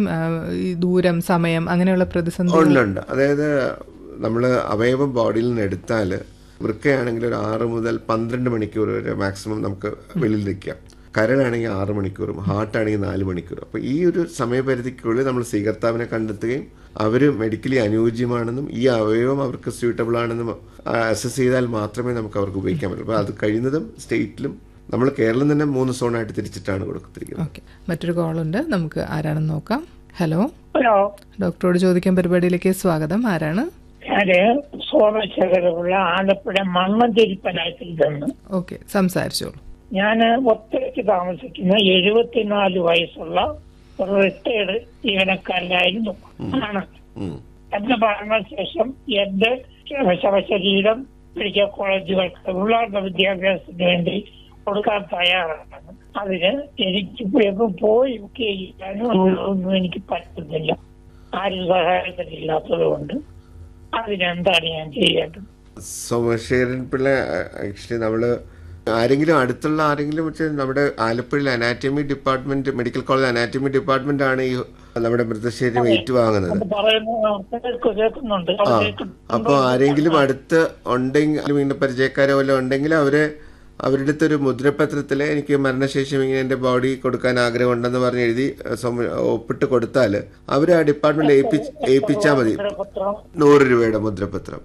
ദൂരം, സമയം, അങ്ങനെയുള്ള പ്രതിസന്ധി ഉണ്ട്. അതായത് നമ്മൾ അവയവം ബോഡിയിൽ നിന്ന് എടുത്താൽ വൃക്കയാണെങ്കിൽ ഒരു 6 മുതൽ 12 മണിക്കൂർ വരെ മാക്സിമം നമുക്ക് വെളിയിൽ നിൽക്കാം. കരളാണെങ്കിൽ 6 മണിക്കൂറും ഹാർട്ടാണെങ്കിൽ 4 മണിക്കൂറും. അപ്പോൾ ഈ ഒരു സമയപരിധിക്കുള്ളിൽ നമ്മൾ സ്വീകർത്താവിനെ കണ്ടെത്തുകയും അവർ മെഡിക്കലി അനുയോജ്യമാണെന്നും ഈ അവയവം അവർക്ക് സ്യൂട്ടബിൾ ആണെന്നും അസസ് ചെയ്താൽ മാത്രമേ നമുക്ക് അവർക്ക് ഉപയോഗിക്കാൻ പറ്റൂ. അപ്പോൾ അത് കഴിയുന്നതും സ്റ്റേറ്റിലും നമ്മൾ കേരളം തന്നെ 3 സോണായിട്ട് തിരിച്ചിട്ടാണ് കൊടുത്തിരിക്കുന്നത്. മറ്റൊരു കോളുണ്ട്, നമുക്ക് ആരാണെന്ന് നോക്കാം. ഹലോ, ഡോക്ടറോട് ചോദിക്കാൻ പരിപാടിയിലേക്ക് സ്വാഗതം. ആരാണ്? ഞാന് സോമശേഖരമുള്ള ആലപ്പുഴ മണ്ണന്തിരിപ്പനായത്തിൽ നിന്ന്. ഓക്കെ, സംസാരിച്ചോളൂ. ഞാന് ഒറ്റയ്ക്ക് താമസിക്കുന്ന 74 വയസ്സുള്ള ഒരു റിട്ടയർഡ് ജീവനക്കാരനായിരുന്നു. ആണ്. എന്റെ മരണശേഷം എന്റെ ശവശരീരം മെഡിക്കൽ കോളേജുകൾക്ക് ഉള്ള വിദ്യാഭ്യാസത്തിന് വേണ്ടി കൊടുക്കാൻ തയ്യാറാണ്. അതിന് എനിക്ക് പോയി ചെയ്യാനും ഒന്നും എനിക്ക് പറ്റുന്നില്ല. ആരും സഹായത്തിനില്ലാത്തത് കൊണ്ട് അതിനെന്താണ് ഞാൻ ചെയ്യേണ്ടത്? സോമശേഖരൻ പിള്ള, ആക്ച്വലി നമ്മള് ആരെങ്കിലും അടുത്തുള്ള ആരെങ്കിലും വെച്ച് നമ്മുടെ ആലപ്പുഴയിൽ anatomy department, medical college anatomy department ആണ് ഈ നമ്മുടെ മൃതശരീരം ഏറ്റുവാങ്ങുന്നത്. അപ്പൊ ആരെങ്കിലും അടുത്ത് ഉണ്ടെങ്കിൽ, ഇങ്ങനെ പരിചയക്കാരോ വല്ലതും ഉണ്ടെങ്കിൽ അവരുടെ അടുത്തൊരു മുദ്രപത്രത്തില് എനിക്ക് മരണശേഷം ഇങ്ങനെ എന്റെ ബോഡി കൊടുക്കാൻ ആഗ്രഹം ഉണ്ടെന്ന് പറഞ്ഞ് എഴുതി ഒപ്പിട്ട് കൊടുത്താൽ അവർ ആ ഡിപ്പാർട്ട്മെന്റിൽ ഏൽപ്പിച്ചാൽ മതി. 100 രൂപയുടെ മുദ്രപത്രം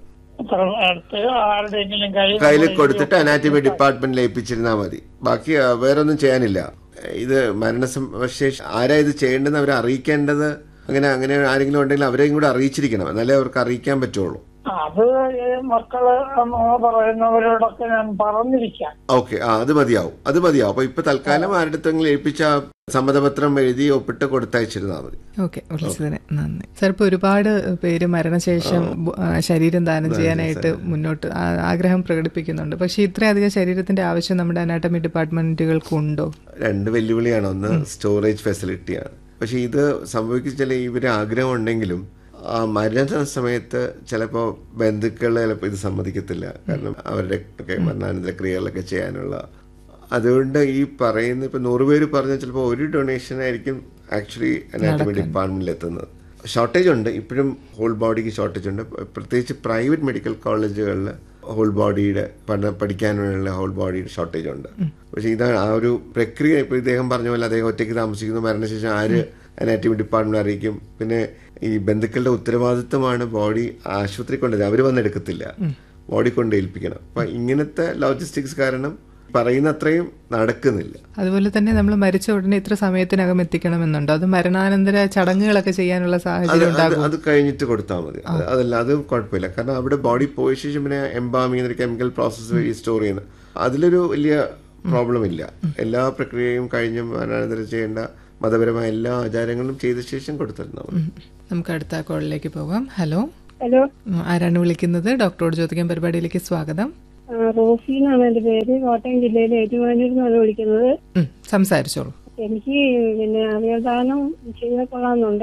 കയ്യിൽ കൊടുത്തിട്ട് അനാറ്റമി ഡിപ്പാർട്ട്മെന്റിൽ ഏൽപ്പിച്ചിരുന്നാൽ മതി. ബാക്കി വേറൊന്നും ചെയ്യാനില്ല. ഇത് മരണശേഷം ആരാ ഇത് ചെയ്യേണ്ടതെന്ന് അവരെ അറിയിക്കേണ്ടത്. അങ്ങനെ ആരെങ്കിലും ഉണ്ടെങ്കിൽ അവരെയും കൂടെ അറിയിച്ചിരിക്കണം, എന്നാലേ അവർക്ക് അറിയിക്കാൻ പറ്റുള്ളൂ. അത് മക്കള് പറയുന്നവരോടൊക്കെ ഞാൻ പറഞ്ഞിരിക്കാം. ഓക്കെ, അത് മതിയാവും. അപ്പൊ ഇപ്പൊ തൽക്കാലം ആരുടെ അടുത്തെങ്കിലും ഏൽപ്പിച്ച സമ്മതപത്രം എഴുതി ഒപ്പിട്ട് കൊടുത്തയച്ചിരുന്നാൽ മതി. ഓക്കെ, വിളിച്ചതിന് നന്ദി. സാർ, ഇപ്പൊ ഒരുപാട് പേര് മരണശേഷം ശരീരം ദാനം ചെയ്യാനായിട്ട് മുന്നോട്ട് ആഗ്രഹം പ്രകടിപ്പിക്കുന്നുണ്ട്. പക്ഷെ ഇത്രയധികം ശരീരത്തിന്റെ ആവശ്യം നമ്മുടെ അനാട്ടമി ഡിപ്പാർട്ട്മെന്റുകൾക്കുണ്ടോ? 2 വെല്ലുവിളിയാണ്. ഒന്ന് സ്റ്റോറേജ് ഫെസിലിറ്റിയാണ്. പക്ഷെ ഇത് സംഭവിക്കുന്ന ഇവര് ആഗ്രഹം ഉണ്ടെങ്കിലും മരണ സമയത്ത് ചിലപ്പോൾ ബന്ധുക്കൾ ചിലപ്പോൾ ഇത് സമ്മതിക്കത്തില്ല. കാരണം അവരുടെ ഒക്കെ മരണാനന്തര ക്രിയകളൊക്കെ ചെയ്യാനുള്ള. അതുകൊണ്ട് ഈ പറയുന്ന ഇപ്പൊ 100 പേര് പറഞ്ഞാൽ ചിലപ്പോൾ ഒരു ഡൊണേഷൻ ആയിരിക്കും ആക്ച്വലി അനാറ്റമി ഡിപ്പാർട്ട്മെന്റിൽ എത്തുന്നത്. ഷോർട്ടേജ് ഉണ്ട്, ഇപ്പോഴും ഹോൾ ബോഡിക്ക് ഷോർട്ടേജ് ഉണ്ട്. പ്രത്യേകിച്ച് പ്രൈവറ്റ് മെഡിക്കൽ കോളേജുകളിൽ ഹോൾ ബോഡിയുടെ പഠിക്കാനുള്ള ഹോൾ ബോഡിയുടെ ഷോർട്ടേജ് ഉണ്ട്. പക്ഷെ ഇതാണ് ആ ഒരു പ്രക്രിയ. ഇപ്പൊ ഇദ്ദേഹം പറഞ്ഞ പോലെ അദ്ദേഹം ഒറ്റയ്ക്ക് താമസിക്കുന്നു, മരണശേഷം ആര് അനാറ്റമി ഡിപ്പാർട്ട്മെന്റ് അറിയിക്കും? പിന്നെ ഈ ബന്ധുക്കളുടെ ഉത്തരവാദിത്വമാണ് ബോഡി ആശുപത്രി കൊണ്ടുവരുന്നത്. അവർ വന്നെടുക്കത്തില്ല, ബോഡി കൊണ്ട് ഏൽപ്പിക്കണം. അപ്പൊ ഇങ്ങനത്തെ ലോജിസ്റ്റിക്സ് കാരണം പറയുന്ന അത്രയും നടക്കുന്നില്ല. അതുപോലെ തന്നെ നമ്മൾ മരിച്ച ഉടനെ ഇത്ര സമയത്തിനകം എത്തിക്കണമെന്നുണ്ടോ? അത് മരണാനന്തര ചടങ്ങുകളൊക്കെ ചെയ്യാനുള്ള സാഹചര്യം അത് കഴിഞ്ഞിട്ട് കൊടുത്താൽ മതി. അതല്ല, അത് കുഴപ്പമില്ല. കാരണം അവിടെ ബോഡി പോയ ശേഷം പിന്നെ എംബാമിങ് കെമിക്കൽ പ്രോസസ് വഴി സ്റ്റോർ ചെയ്യുന്നത്, അതിലൊരു വലിയ പ്രോബ്ലം ഇല്ല. എല്ലാ പ്രക്രിയയും കഴിഞ്ഞ് മരണാനന്തരം ചെയ്യേണ്ട മതപരമായ എല്ലാ ആചാരങ്ങളും ചെയ്ത ശേഷം കൊടുത്തിരുന്നു. നമുക്ക് അടുത്ത കോളിലേക്ക് പോകാം. ഹലോ, ഹലോ, ആരാണ് വിളിക്കുന്നത്? ഡോക്ടറോട് ചോദിക്കാൻ പരിപാടിയിലേക്ക് സ്വാഗതം. റോഫീനാണ് എന്റെ പേര്. കോട്ടയം ജില്ലയിലെ ഏറ്റുമാനൂരിൽ വിളിക്കുന്നത്. സംസാരിച്ചോളൂ. എനിക്ക് അവയവദാനം ചെയ്ത് കൊള്ളാമെന്നുണ്ട്.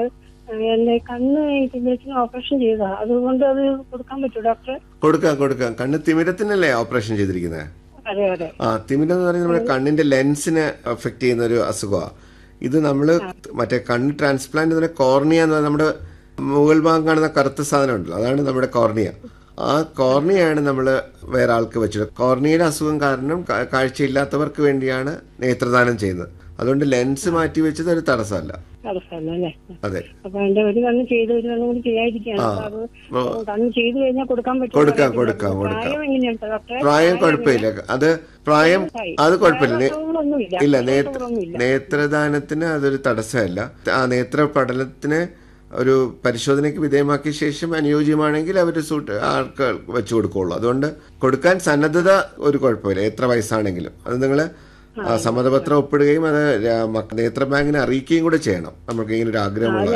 എന്റെ കണ്ണ് തിമിരത്തിന് ഓപ്പറേഷൻ ചെയ്താ, അതുകൊണ്ട് അത് കൊടുക്കാൻ പറ്റുമോ ഡോക്ടറെ? കൊടുക്കാം. കണ്ണ് തിമിരത്തിനല്ലേ ഓപ്പറേഷൻ ചെയ്തിരിക്കുന്നത്? അതെ അതെ. തിമിരം എന്ന് പറയുന്നത് നമ്മുടെ കണ്ണിന്റെ ലെൻസിനെ അഫക്ട് ചെയ്യുന്ന ഒരു അസുഖമാണ്. ഇത് നമ്മള് മറ്റേ കണ്ണ് ട്രാൻസ്പ്ലാന്റ് തന്നെ കോർണിയ എന്ന് പറഞ്ഞാൽ നമ്മുടെ മുകൾ ഭാഗം കാണുന്ന കറുത്ത സാധനം ഉണ്ടല്ലോ, അതാണ് നമ്മുടെ കോർണിയ. ആ കോർണിയാണ് നമ്മൾ വേറെ ആൾക്ക് വെച്ചത്. കോർണിയയുടെ അസുഖം കാരണം കാഴ്ചയില്ലാത്തവർക്ക് വേണ്ടിയാണ് നേത്രദാനം ചെയ്യുന്നത്. അതുകൊണ്ട് ലെൻസ് മാറ്റി വെച്ചത് ഒരു തടസ്സമല്ല. അതെ. അപ്പൊ എന്റെ ഒരു കണ്ണ് ചെയ്ത് ഒരു കണ്ണും കൂടി ചെയ്യാതിരിക്കുകയാണ്. കണ്ണ് ചെയ്ത് കഴിഞ്ഞാൽ കൊടുക്കാൻ പറ്റും? കൊടുക്കാം. പ്രായം കുഴപ്പമില്ല. അത് കുഴപ്പമില്ല. ഇല്ല, നേത്രദാനത്തിന് അതൊരു തടസ്സമല്ല. ആ നേത്ര പഠനത്തിന് ഒരു പരിശോധനയ്ക്ക് വിധേയമാക്കിയ ശേഷം അനുയോജ്യമാണെങ്കിൽ അവർ ആൾക്ക് വെച്ചു കൊടുക്കുള്ളൂ. അതുകൊണ്ട് കൊടുക്കാൻ സന്നദ്ധത ഒരു കുഴപ്പമില്ല, എത്ര വയസ്സാണെങ്കിലും. അത് നിങ്ങൾ സമ്മതപത്രം ഒപ്പിടുകയും അത് നേത്ര ബാങ്കിനെ അറിയിക്കുകയും കൂടെ ചെയ്യണം, നമുക്ക് ഇങ്ങനെ ഒരു ആഗ്രഹമുള്ള.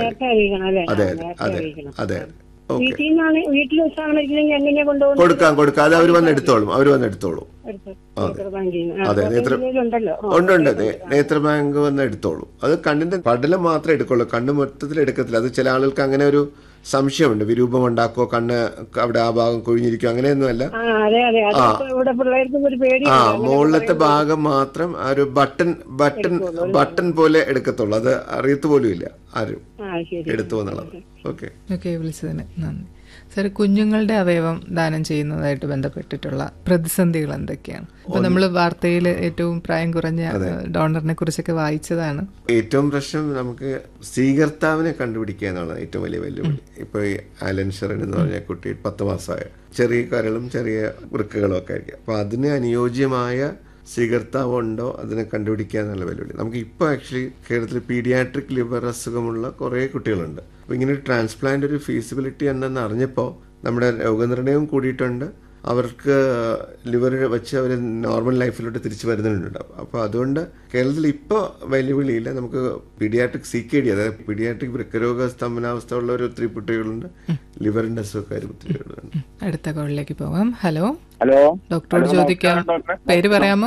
അതെ. കൊടുക്കാം. അത് അവർ വന്ന് എടുത്തോളും. അതെ, ഉണ്ട്. നേത്ര ബാങ്ക് വന്ന് എടുത്തോളൂ. അത് കണ്ണിന്റെ പടലം മാത്രമേ എടുക്കുള്ളൂ, കണ്ണ് മൊത്തത്തിൽ എടുക്കത്തില്ല. അത് ചില ആളുകൾക്ക് അങ്ങനെ ഒരു സംശയമുണ്ട്, വിരൂപം ഉണ്ടാക്കോ, കണ്ണ് അവിടെ ആ ഭാഗം കുഴിഞ്ഞിരിക്കും, അങ്ങനെയൊന്നുമല്ല. മുകളിലത്തെ ഭാഗം മാത്രം ഒരു ബട്ടൺ പോലെ എടുക്കത്തുള്ളൂ. അത് അറിയത്ത് പോലും ഇല്ല ആരും എടുത്തു എന്നുള്ളത്. ഓക്കെ, വിളിച്ചതിന് നന്ദി. സാർ, കുഞ്ഞുങ്ങളുടെ അവയവം ദാനം ചെയ്യുന്നതായിട്ട് ബന്ധപ്പെട്ടിട്ടുള്ള പ്രതിസന്ധികൾ എന്തൊക്കെയാണ്? ഇപ്പൊ നമ്മൾ വാർത്തയിൽ ഏറ്റവും പ്രായം കുറഞ്ഞ ഡോണറിനെ കുറിച്ചൊക്കെ വായിച്ചതാണ്. ഏറ്റവും പ്രശ്നം നമുക്ക് സ്വീകർത്താവിനെ കണ്ടുപിടിക്കുക എന്നുള്ളത് ഏറ്റവും വലിയ വെല്ലുവിളി. ഇപ്പൊ ഈ ആലൻ ഷെറിൻ എന്ന് പറഞ്ഞ കുട്ടി 10 മാസമായ, ചെറിയ കരളും ചെറിയ വൃക്കകളും ഒക്കെ ആയിരിക്കും. അപ്പൊ അതിന് അനുയോജ്യമായ സ്വീകർത്താവ് ഉണ്ടോ അതിനെ കണ്ടുപിടിക്കുക എന്നുള്ള വെല്ലുവിളി. നമുക്ക് ഇപ്പോൾ ആക്ച്വലി കേരളത്തിൽ പീഡിയാട്രിക് ലിവർ അസുഖമുള്ള കുറേ കുട്ടികളുണ്ട്. അപ്പോൾ ഇങ്ങനെ ഒരു ട്രാൻസ്പ്ലാന്റ് ഒരു ഫീസിബിലിറ്റി ഉണ്ടെന്ന് അറിഞ്ഞപ്പോൾ നമ്മുടെ രോഗനിർണയവും കൂടിയിട്ടുണ്ട്. അവർക്ക് ലിവർ വെച്ച് അവർ നോർമൽ ലൈഫിലോട്ട് തിരിച്ചു വരുന്നുണ്ടാവും. അപ്പോൾ അതുകൊണ്ട് കേരളത്തിൽ ഇപ്പോൾ വെല്ലുവിളിയില്ല. നമുക്ക് പീഡിയാട്രിക് CKD, അതായത് പീഡിയാട്രിക് വൃക്കരോഗ സ്തംഭനാവസ്ഥ ഉള്ള ഒരു ഒത്തിരി കുട്ടികളുണ്ട്, ലിവറിന്റെ അസുഖക്കാരും ഒത്തിരി കുട്ടികളുണ്ട്. അടുത്ത കോളിലേക്ക് പോകാം. ഹലോ, ഡോക്ടറോട് ചോദിക്കാം, പേര് പറയാമോ?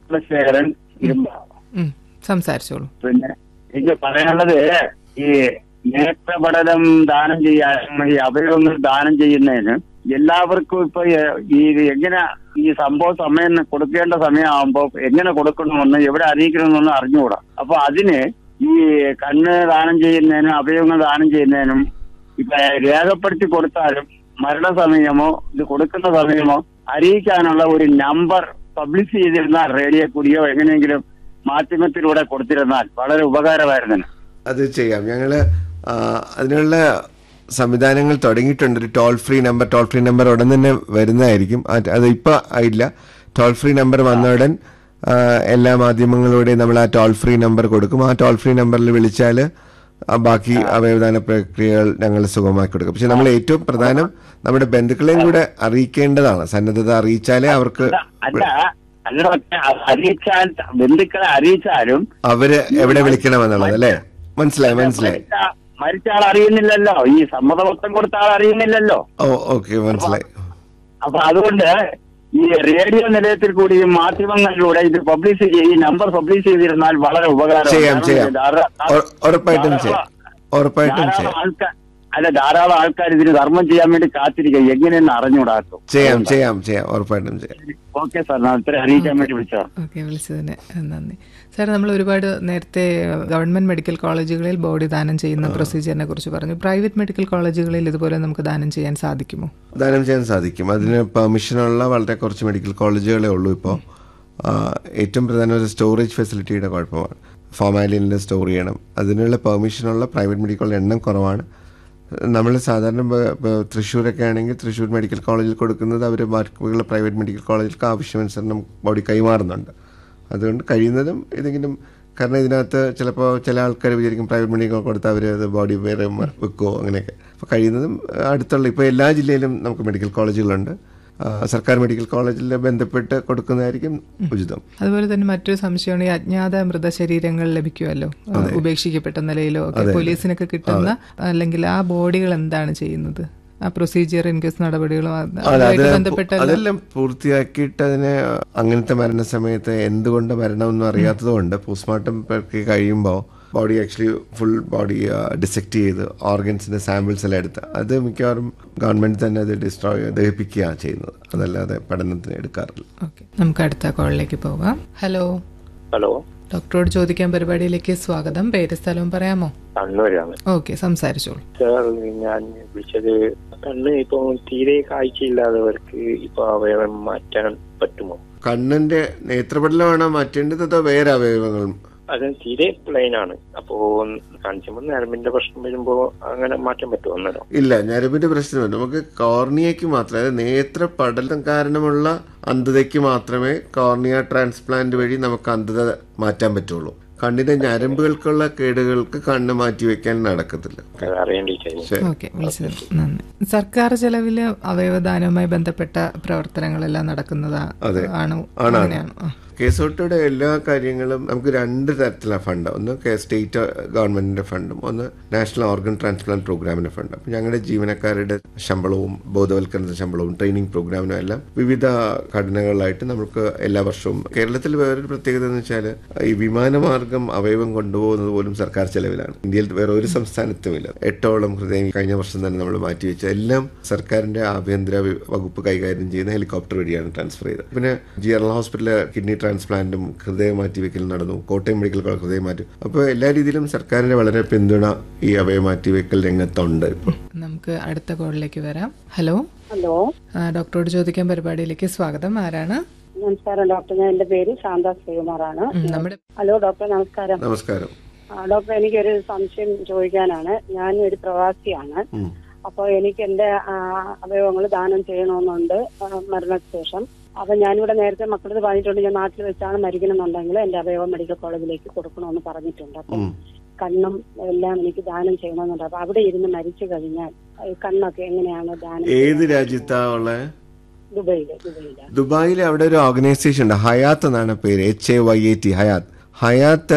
സംസാരിച്ചോളൂ. പിന്നെ എനിക്ക് പറയാനുള്ളത്, ഈ നേത്രപടലം ദാനം ചെയ്യാൻ, ഈ അവയവങ്ങൾ ദാനം ചെയ്യുന്നതിന് എല്ലാവർക്കും ഇപ്പൊ ഈ എങ്ങനെ ഈ സമയം കൊടുക്കേണ്ട സമയമാകുമ്പോൾ എങ്ങനെ കൊടുക്കണമെന്ന് എവിടെ അറിയിക്കണമെന്ന് അറിഞ്ഞുകൂടാ. അപ്പൊ അതിന് ഈ കണ്ണ് ദാനം ചെയ്യുന്നതിനും അവയവങ്ങൾ ദാനം ചെയ്യുന്നതിനും ഇപ്പൊ രേഖപ്പെടുത്തി കൊടുത്താലും മരണസമയമോ ഇത് കൊടുക്കുന്ന സമയമോ അറിയിക്കാനുള്ള ഒരു നമ്പർ പബ്ലിഷ് ചെയ്തിരുന്നാൽ റേഡിയോ കൂടിയോ എങ്ങനെയെങ്കിലും മാധ്യമത്തിലൂടെ കൊടുത്തിരുന്നാൽ വളരെ ഉപകാരമായിരുന്നു. അത് ചെയ്യാം. ഞങ്ങള് അതിനുള്ള സംവിധാനങ്ങൾ തുടങ്ങിയിട്ടുണ്ട്. ഒരു ടോൾ ഫ്രീ നമ്പർ ഉടൻ തന്നെ വരുന്നതായിരിക്കും. അത് ഇപ്പൊ ആയില്ല. ടോൾ ഫ്രീ നമ്പർ വന്ന ഉടൻ എല്ലാ മാധ്യമങ്ങളുടെയും നമ്മൾ ആ ടോൾ ഫ്രീ നമ്പർ കൊടുക്കും. ആ ടോൾ ഫ്രീ നമ്പറിൽ വിളിച്ചാൽ ബാക്കി അവയവദാന പ്രക്രിയകൾ ഞങ്ങൾ സുഗമമാക്കി കൊടുക്കും. പക്ഷെ നമ്മൾ ഏറ്റവും പ്രധാനം നമ്മുടെ ബന്ധുക്കളെയും കൂടെ അറിയിക്കേണ്ടതാണ്. സന്നദ്ധത അറിയിച്ചാലേ അവർക്ക് ബന്ധുക്കളെ അറിയിച്ചാലും അവര് എവിടെ വിളിക്കണമെന്നുള്ളത് അല്ലേ? മനസ്സിലായി. മരിച്ച ആൾ അറിയുന്നില്ലല്ലോ, ഈ സമ്മതപത്രം കൊടുത്ത ആൾ അറിയുന്നില്ലല്ലോ. ഓക്കെ, മനസ്സിലായി. അപ്പൊ അതുകൊണ്ട് ഈ റേഡിയോ നിലയത്തിൽ കൂടി മാധ്യമങ്ങളിലൂടെ ഇത് പബ്ലിഷ് ഈ നമ്പർ പബ്ലിഷ് ചെയ്തിരുന്നാൽ വളരെ ഉപകാരം. ധാരാളം ആൾക്കാർ ഇതിന് ധർമ്മം ചെയ്യാൻ വേണ്ടി കാത്തിരിക്കുക, എങ്ങനെയെന്ന് അറിഞ്ഞുകൂടാക്കും. ചെയ്യാം, ഉറപ്പായിട്ടും ചെയ്യാം. ഓക്കെ സാർ, ഞാൻ ഇത്ര അറിയിക്കാൻ വേണ്ടി വിളിച്ചോ. ഓക്കെ, വിളിച്ചതിന് നന്ദി. സാർ, നമ്മൾ ഒരുപാട് നേരത്തെ ഗവൺമെന്റ് മെഡിക്കൽ കോളേജുകളിൽ ബോഡി ദാനം ചെയ്യുന്ന പ്രൊസീജിയറിനെ കുറിച്ച് പറഞ്ഞു. പ്രൈവറ്റ് മെഡിക്കൽ കോളേജുകളിൽ ഇതുപോലെ നമുക്ക് ദാനം ചെയ്യാൻ സാധിക്കുമോ? ദാനം ചെയ്യാൻ സാധിക്കും. അതിന് പെർമിഷനുള്ള വളരെ കുറച്ച് മെഡിക്കൽ കോളേജുകളേ ഉള്ളൂ ഇപ്പോൾ. ഏറ്റവും പ്രധാന ഒരു സ്റ്റോറേജ് ഫെസിലിറ്റിയുടെ കുഴപ്പമാണ്. ഫോർമാലിനിൽ സ്റ്റോർ ചെയ്യണം. അതിനുള്ള പെർമിഷനുള്ള പ്രൈവറ്റ് മെഡിക്കൽ കോളേജ് എണ്ണം കുറവാണ്. നമ്മൾ സാധാരണ തൃശ്ശൂരൊക്കെ ആണെങ്കിൽ തൃശ്ശൂർ മെഡിക്കൽ കോളേജിൽ കൊടുക്കുന്നത് അവർ ബാക്കിയുള്ള പ്രൈവറ്റ് മെഡിക്കൽ കോളേജിലേക്ക് ആവശ്യമനുസരണം ബോഡി കൈമാറുന്നുണ്ട്. അതുകൊണ്ട് കഴിയുന്നതും ഏതെങ്കിലും, കാരണം ഇതിനകത്ത് ചിലപ്പോൾ ചില ആൾക്കാർ വിചാരിക്കും പ്രൈവറ്റ് മെഡിക്കൽ കൊടുത്താൽ അവർ അത് ബോഡി വേറെ വെക്കുമോ, അങ്ങനെയൊക്കെ. അപ്പോൾ കഴിയുന്നതും അടുത്തുള്ള, ഇപ്പോൾ എല്ലാ ജില്ലയിലും നമുക്ക് മെഡിക്കൽ കോളേജുകളുണ്ട്. സർക്കാർ മെഡിക്കൽ കോളേജിൽ ബന്ധപ്പെട്ട് കൊടുക്കുന്നതായിരിക്കും ഉചിതം. അതുപോലെ തന്നെ മറ്റൊരു സംശയമാണ്, ഈ അജ്ഞാത മൃതശരീരങ്ങൾ ലഭിക്കുമല്ലോ, ഉപേക്ഷിക്കപ്പെട്ട നിലയിലോ ഒക്കെ പോലീസിനൊക്കെ കിട്ടുന്ന, അല്ലെങ്കിൽ ആ ബോഡികൾ എന്താണ് ചെയ്യുന്നത്? ആ പ്രൊസീജിയർ, ഇൻകേസ് നടപടികളും അതെല്ലാം പൂർത്തിയാക്കിയിട്ട് അതിനെ അങ്ങനത്തെ മരണസമയത്ത് എന്തുകൊണ്ട് മരണമെന്നും അറിയാത്തതുകൊണ്ട് പോസ്റ്റ്മോർട്ടം പ്രക്രിയ കഴിയുമ്പോൾ body actually full body dissect ചെയ്ത് ഓർഗൻസിന്റെ സാമ്പിൾസ് എല്ലാം എടുത്ത് അത് മിക്കവാറും ഗവൺമെന്റ് തന്നെ അത് ദഹിപ്പിക്കുകയാണ് ചെയ്യുന്നത്, അതല്ലാതെ പഠനത്തിന് എടുക്കാറില്ല. നമുക്ക് അടുത്ത കോളിലേക്ക് പോവാം. ഹലോ. ഡോക്ടറോട് ചോദിക്കാൻ പരിപാടിയിലേക്ക് സ്വാഗതം. പേര് സ്ഥലവും പറയാമോ? കണ്ണൂരാണ്. ഓക്കെ, സംസാരിച്ചോളൂ. സാർ, ഞാൻ വിളിച്ചത് കണ്ണ് ഇപ്പൊ തീരെ കാഴ്ചയില്ലാത്തവർക്ക് ഇപ്പൊ അവയവം മാറ്റാൻ പറ്റുമോ? കണ്ണിന്റെ നേത്രപടലമാണോ മാറ്റേണ്ടത് അതോ വേറെ അവയവങ്ങളും? അത് തീരെ പ്ലെയിൻ ആണ്. അപ്പോ കാണിക്കുമ്പോൾ ഞരമ്പിന്റെ പ്രശ്നം വരുമ്പോ അങ്ങനെ മാറ്റാൻ പറ്റുമോ? അന്നേരം ഇല്ല, ഞരമ്പിന്റെ പ്രശ്നമില്ല. നമുക്ക് കോർണിയയ്ക്ക് മാത്രമേ, അതായത് നേത്രപടലം കാരണമുള്ള അന്ധതയ്ക്ക് മാത്രമേ കോർണിയ ട്രാൻസ്പ്ലാന്റ് വഴി നമുക്ക് അന്ധത മാറ്റാൻ പറ്റുള്ളൂ. കണ്ണിന്റെ ഞരമ്പുകൾക്കുള്ള കേടുകൾക്ക് കണ്ണ് മാറ്റി വെക്കാൻ നടക്കത്തില്ല. സർക്കാർ ചെലവില് അവയവദാനവുമായി ബന്ധപ്പെട്ട പ്രവർത്തനങ്ങളെല്ലാം നടക്കുന്നതാണ്. കേസോട്ടയുടെ എല്ലാ കാര്യങ്ങളും നമുക്ക് 2 തരത്തിലാണ് ഫണ്ട്. ഒന്ന് സ്റ്റേറ്റ് ഗവൺമെന്റിന്റെ ഫണ്ടും ഒന്ന് നാഷണൽ ഓർഗൻ ട്രാൻസ്പ്ലാന്റ് പ്രോഗ്രാമിന്റെ ഫണ്ട്. അപ്പൊ ഞങ്ങളുടെ ജീവനക്കാരുടെ ശമ്പളവും ബോധവൽക്കരണ ശമ്പളവും ട്രെയിനിങ് പ്രോഗ്രാമിനും എല്ലാം വിവിധ ഘടനകളിലായിട്ട് നമുക്ക് എല്ലാ വർഷവും. കേരളത്തിൽ വേറൊരു പ്രത്യേകത എന്ന് വെച്ചാൽ ഈ വിമാനമാർഗം അവയവം കൊണ്ടുപോകുന്നത് പോലും സർക്കാർ ചെലവിലാണ്. ഇന്ത്യയിൽ വേറെ ഒരു സംസ്ഥാനത്തുമില്ല. 8ഓളം ഹൃദയം കഴിഞ്ഞ വർഷം തന്നെ നമ്മൾ മാറ്റിവെച്ച എല്ലാം സർക്കാരിന്റെ ആഭ്യന്തര വകുപ്പ് കൈകാര്യം ചെയ്യുന്ന ഹെലികോപ്റ്റർ വഴിയാണ് ട്രാൻസ്ഫർ ചെയ്തത്. പിന്നെ ജനറൽ ഹോസ്പിറ്റലിലെ കിഡ്നി ട്രാൻസ്പ്ലാന്റും ഹൃദയം മാറ്റിവെക്കലും നടന്നു. കോട്ടയം മെഡിക്കൽ കോളേജ് ഹൃദയം മാറ്റി. അപ്പോൾ എല്ലാ രീതിയിലും സർക്കാരിന്റെ വളരെ പിന്തുണ ഈ അവയവ മാറ്റിവെക്കൽ രംഗത്തുണ്ട്. ഇപ്പോൾ നമുക്ക് അടുത്ത കോളിലേക്ക് വരാം. ഹലോ. ഡോക്ടറോട് ചോദിക്കാൻ പരിപാടിയിലേക്ക് സ്വാഗതം. ആരാണ്? നമസ്കാരം ഡോക്ടർ, എന്റെ പേര് ശാന്ത ശ്രീകുമാറാണ്. ഹലോ ഡോക്ടർ, നമസ്കാരം. നമസ്കാരം ഡോക്ടർ, എനിക്കൊരു സംശയം ചോദിക്കാനാണ്. ഞാൻ ഒരു പ്രവാസിയാണ്. അപ്പോൾ എനിക്ക് എന്റെ അവയവങ്ങൾ ദാനം ചെയ്യണമെന്നുണ്ട് മരണശേഷം. അപ്പൊ ഞാനിവിടെ നേരത്തെ മക്കളത് പറഞ്ഞിട്ടുണ്ട്, ഞാൻ നാട്ടിൽ വെച്ചാണ് മരിക്കണമെന്നുണ്ടെങ്കിൽ എന്റെ അവയവം മെഡിക്കൽ കോളേജിലേക്ക് കൊടുക്കണമെന്ന് പറഞ്ഞിട്ടുണ്ട്. അപ്പം കണ്ണും എല്ലാം എനിക്ക് ദാനം ചെയ്യണമെന്നുണ്ട്. അപ്പൊ അവിടെ ഇരുന്ന് മരിച്ചു കഴിഞ്ഞാൽ കണ്ണൊക്കെ എങ്ങനെയാണ് ദാനം? ഏത് രാജ്യത്താ ഉള്ളത്? ദുബൈയില്. ദുബായില് അവിടെ ഒരു ഓർഗനൈസേഷൻ ഉണ്ട്, ഹയാത്ത് എന്നാണ് പേര്, HAYAT, ഹയാത്ത്. ഹയാത്ത്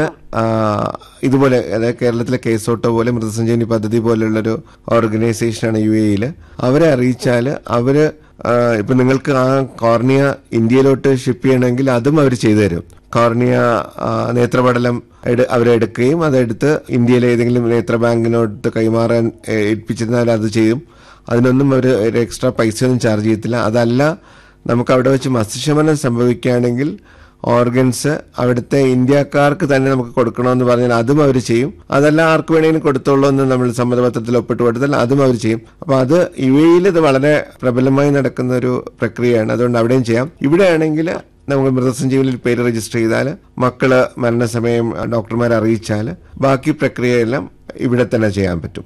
ഇതുപോലെ, അതായത് കേരളത്തിലെ കേസോട്ടോ പോലെ മൃതസഞ്ജീവനി പദ്ധതി പോലുള്ളൊരു ഓർഗനൈസേഷനാണ് UAE. അവരെ അറിയിച്ചാൽ അവര് ഇപ്പൊ നിങ്ങൾക്ക് ആ കോർണിയ ഇന്ത്യയിലോട്ട് ഷിപ്പ് ചെയ്യണമെങ്കിൽ അതും അവർ ചെയ്തു തരും. കോർണിയ നേത്രപടലം അവരെടുക്കുകയും അതെടുത്ത് ഇന്ത്യയിലെ ഏതെങ്കിലും നേത്ര ബാങ്കിനോട്ട് കൈമാറാൻ ഏൽപ്പിച്ചിരുന്നാൽ അത് ചെയ്യും. അതിനൊന്നും അവർ ഒരു എക്സ്ട്രാ പൈസ ഒന്നും ചാർജ് ചെയ്യത്തില്ല. അതല്ല, നമുക്ക് അവിടെ വെച്ച് മസ്തിഷ്കമരണം സംഭവിക്കുകയാണെങ്കിൽ ഓർഗൻസ് അവിടുത്തെ ഇന്ത്യക്കാർക്ക് തന്നെ നമുക്ക് കൊടുക്കണമെന്ന് പറഞ്ഞാൽ അതും അവർ ചെയ്യും. അതല്ല, ആർക്ക് വേണമെങ്കിലും കൊടുത്തോളൂ എന്ന് നമ്മൾ സമ്മതപത്രത്തിൽ ഒപ്പിട്ട് കൊടുത്താൽ അതും അവർ ചെയ്യും. അപ്പൊ അത് UAE ഇത് വളരെ പ്രബലമായി നടക്കുന്ന ഒരു പ്രക്രിയയാണ്. അതുകൊണ്ട് അവിടെയും ചെയ്യാം. ഇവിടെയാണെങ്കിൽ നമുക്ക് മൃതസഞ്ജീവനിൽ പേര് രജിസ്റ്റർ ചെയ്താൽ, മക്കള് മരണസമയം ഡോക്ടർമാരെ അറിയിച്ചാൽ ബാക്കി പ്രക്രിയയെല്ലാം ഇവിടെ തന്നെ ചെയ്യാൻ പറ്റും.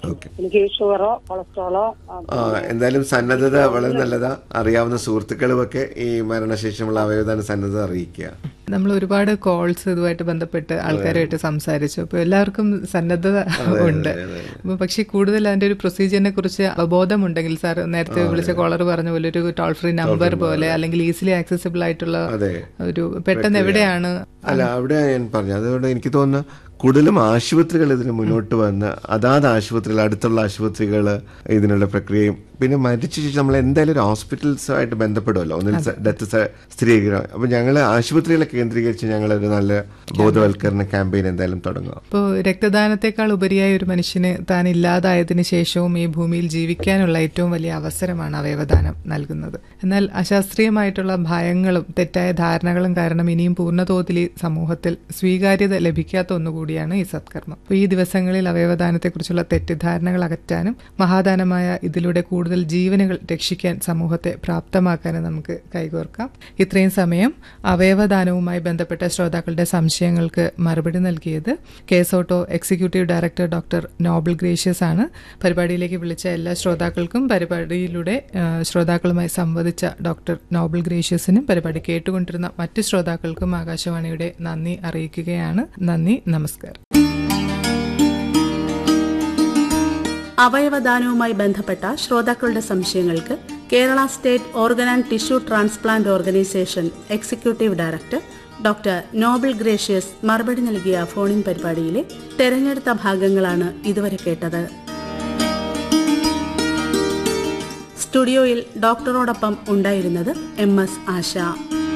എന്തായാലും സന്നദ്ധത വളരെ നല്ലതാ. അറിയാവുന്ന സുഹൃത്തുക്കളുമൊക്കെ ഈ മരണശേഷമുള്ള അവയവദാന സന്നദ്ധത അറിയിക്കുക. നമ്മൾ ഒരുപാട് കോൾസ് ഇതുമായിട്ട് ബന്ധപ്പെട്ട് ആൾക്കാരുമായിട്ട് സംസാരിച്ചു. അപ്പോൾ എല്ലാവർക്കും സന്നദ്ധത ഉണ്ട്. പക്ഷേ കൂടുതൽ അതിന്റെ ഒരു പ്രൊസീജിയറിനെ കുറിച്ച് അവബോധമുണ്ടെങ്കിൽ, സാർ നേരത്തെ വിളിച്ച കോളർ പറഞ്ഞ പോലെ ഒരു ടോൾ ഫ്രീ നമ്പർ പോലെ അല്ലെങ്കിൽ ഈസിലി ആക്സസിബിൾ ആയിട്ടുള്ള ഒരു പെട്ടെന്ന് എവിടെയാണ് അല്ല അവിടെ ഞാൻ പറഞ്ഞു. അതുകൊണ്ട് എനിക്ക് തോന്നുന്നു കൂടുതലും ആശുപത്രികൾ ഇതിന് മുന്നോട്ട് വന്ന് അതാത് ആശുപത്രികൾ, അടുത്തുള്ള ആശുപത്രികൾ ഇതിനുള്ള പ്രക്രിയയും, പിന്നെ മരിച്ച ശേഷം നമ്മൾ എന്തായാലും ഒരു ഹോസ്പിറ്റൽസുമായിട്ട് ബന്ധപ്പെടുമല്ലോ, ഒന്നിൽ ഡെത്ത് സ്ഥിരീകരിക്കണം. അപ്പൊ ഞങ്ങൾ ആശുപത്രികളെ കേന്ദ്രീകരിച്ച് ഞങ്ങളൊരു നല്ല ബോധവൽക്കരണ ക്യാമ്പയിൻ എന്തായാലും തുടങ്ങുക. ഇപ്പോൾ രക്തദാനത്തെക്കാൾ ഉപരിയായി ഒരു മനുഷ്യന് താൻ ഇല്ലാതായതിനു ശേഷവും ഈ ഭൂമിയിൽ ജീവിക്കാനുള്ള ഏറ്റവും വലിയ അവസരമാണ് അവയവദാനം നൽകുന്നത്. എന്നാൽ അശാസ്ത്രീയമായിട്ടുള്ള ഭയങ്ങളും തെറ്റായ ധാരണകളും കാരണം ഇനിയും പൂർണ്ണതോതിൽ സമൂഹത്തിൽ സ്വീകാര്യത ലഭിക്കാത്ത ഒന്നുകൂടിയാണ് ഈ സത്കർമ്മം. അപ്പോൾ ഈ ദിവസങ്ങളിൽ അവയവദാനത്തെക്കുറിച്ചുള്ള തെറ്റിദ്ധാരണകൾ അകറ്റാനും മഹാദാനമായ ഇതിലൂടെ കൂടുതൽ ജീവനുകൾ രക്ഷിക്കാൻ സമൂഹത്തെ പ്രാപ്തമാക്കാനും നമുക്ക് കൈകോർക്കാം. ഇത്രയും സമയം അവയവദാനവുമായി ബന്ധപ്പെട്ട ശ്രോതാക്കളുടെ സംശയങ്ങൾക്ക് മറുപടി നൽകിയത് കേസോട്ടോ executive director doctor Nobel gracious ആണ്. പരിപാടിയിലേക്ക് വിളിച്ച എല്ലാ ശ്രോതാക്കൾക്കും പരിപാടിയിലൂടെ ശ്രോതാക്കളുമായി സംവദിച്ച ഡോക്ടർ നോബൽ ഗ്രേഷ്യസിനും പരിപാടി കേട്ടുകൊണ്ടിരുന്ന മറ്റ് ശ്രോതാക്കൾക്കും ആകാശവാണിയുടെ നന്ദി അറിയിക്കുകയാണ്. നന്ദി, നമസ്കാരം. അവയവദാനവുമായി ബന്ധപ്പെട്ട ശ്രോതാക്കളുടെ സംശയങ്ങൾക്ക് Kerala state organ and tissue transplant organisation executive director doctor Nobel gracious മറുപടി നൽകിയ ഫോണിൻ പരിപാടിയിലെ തെരഞ്ഞെടുത്ത ഭാഗങ്ങളാണ് ഇതുവരെ കേട്ടത്. സ്റ്റുഡിയോയിൽ ഡോക്ടറോടൊപ്പം ഉണ്ടായിരുന്നത് MS ആശ.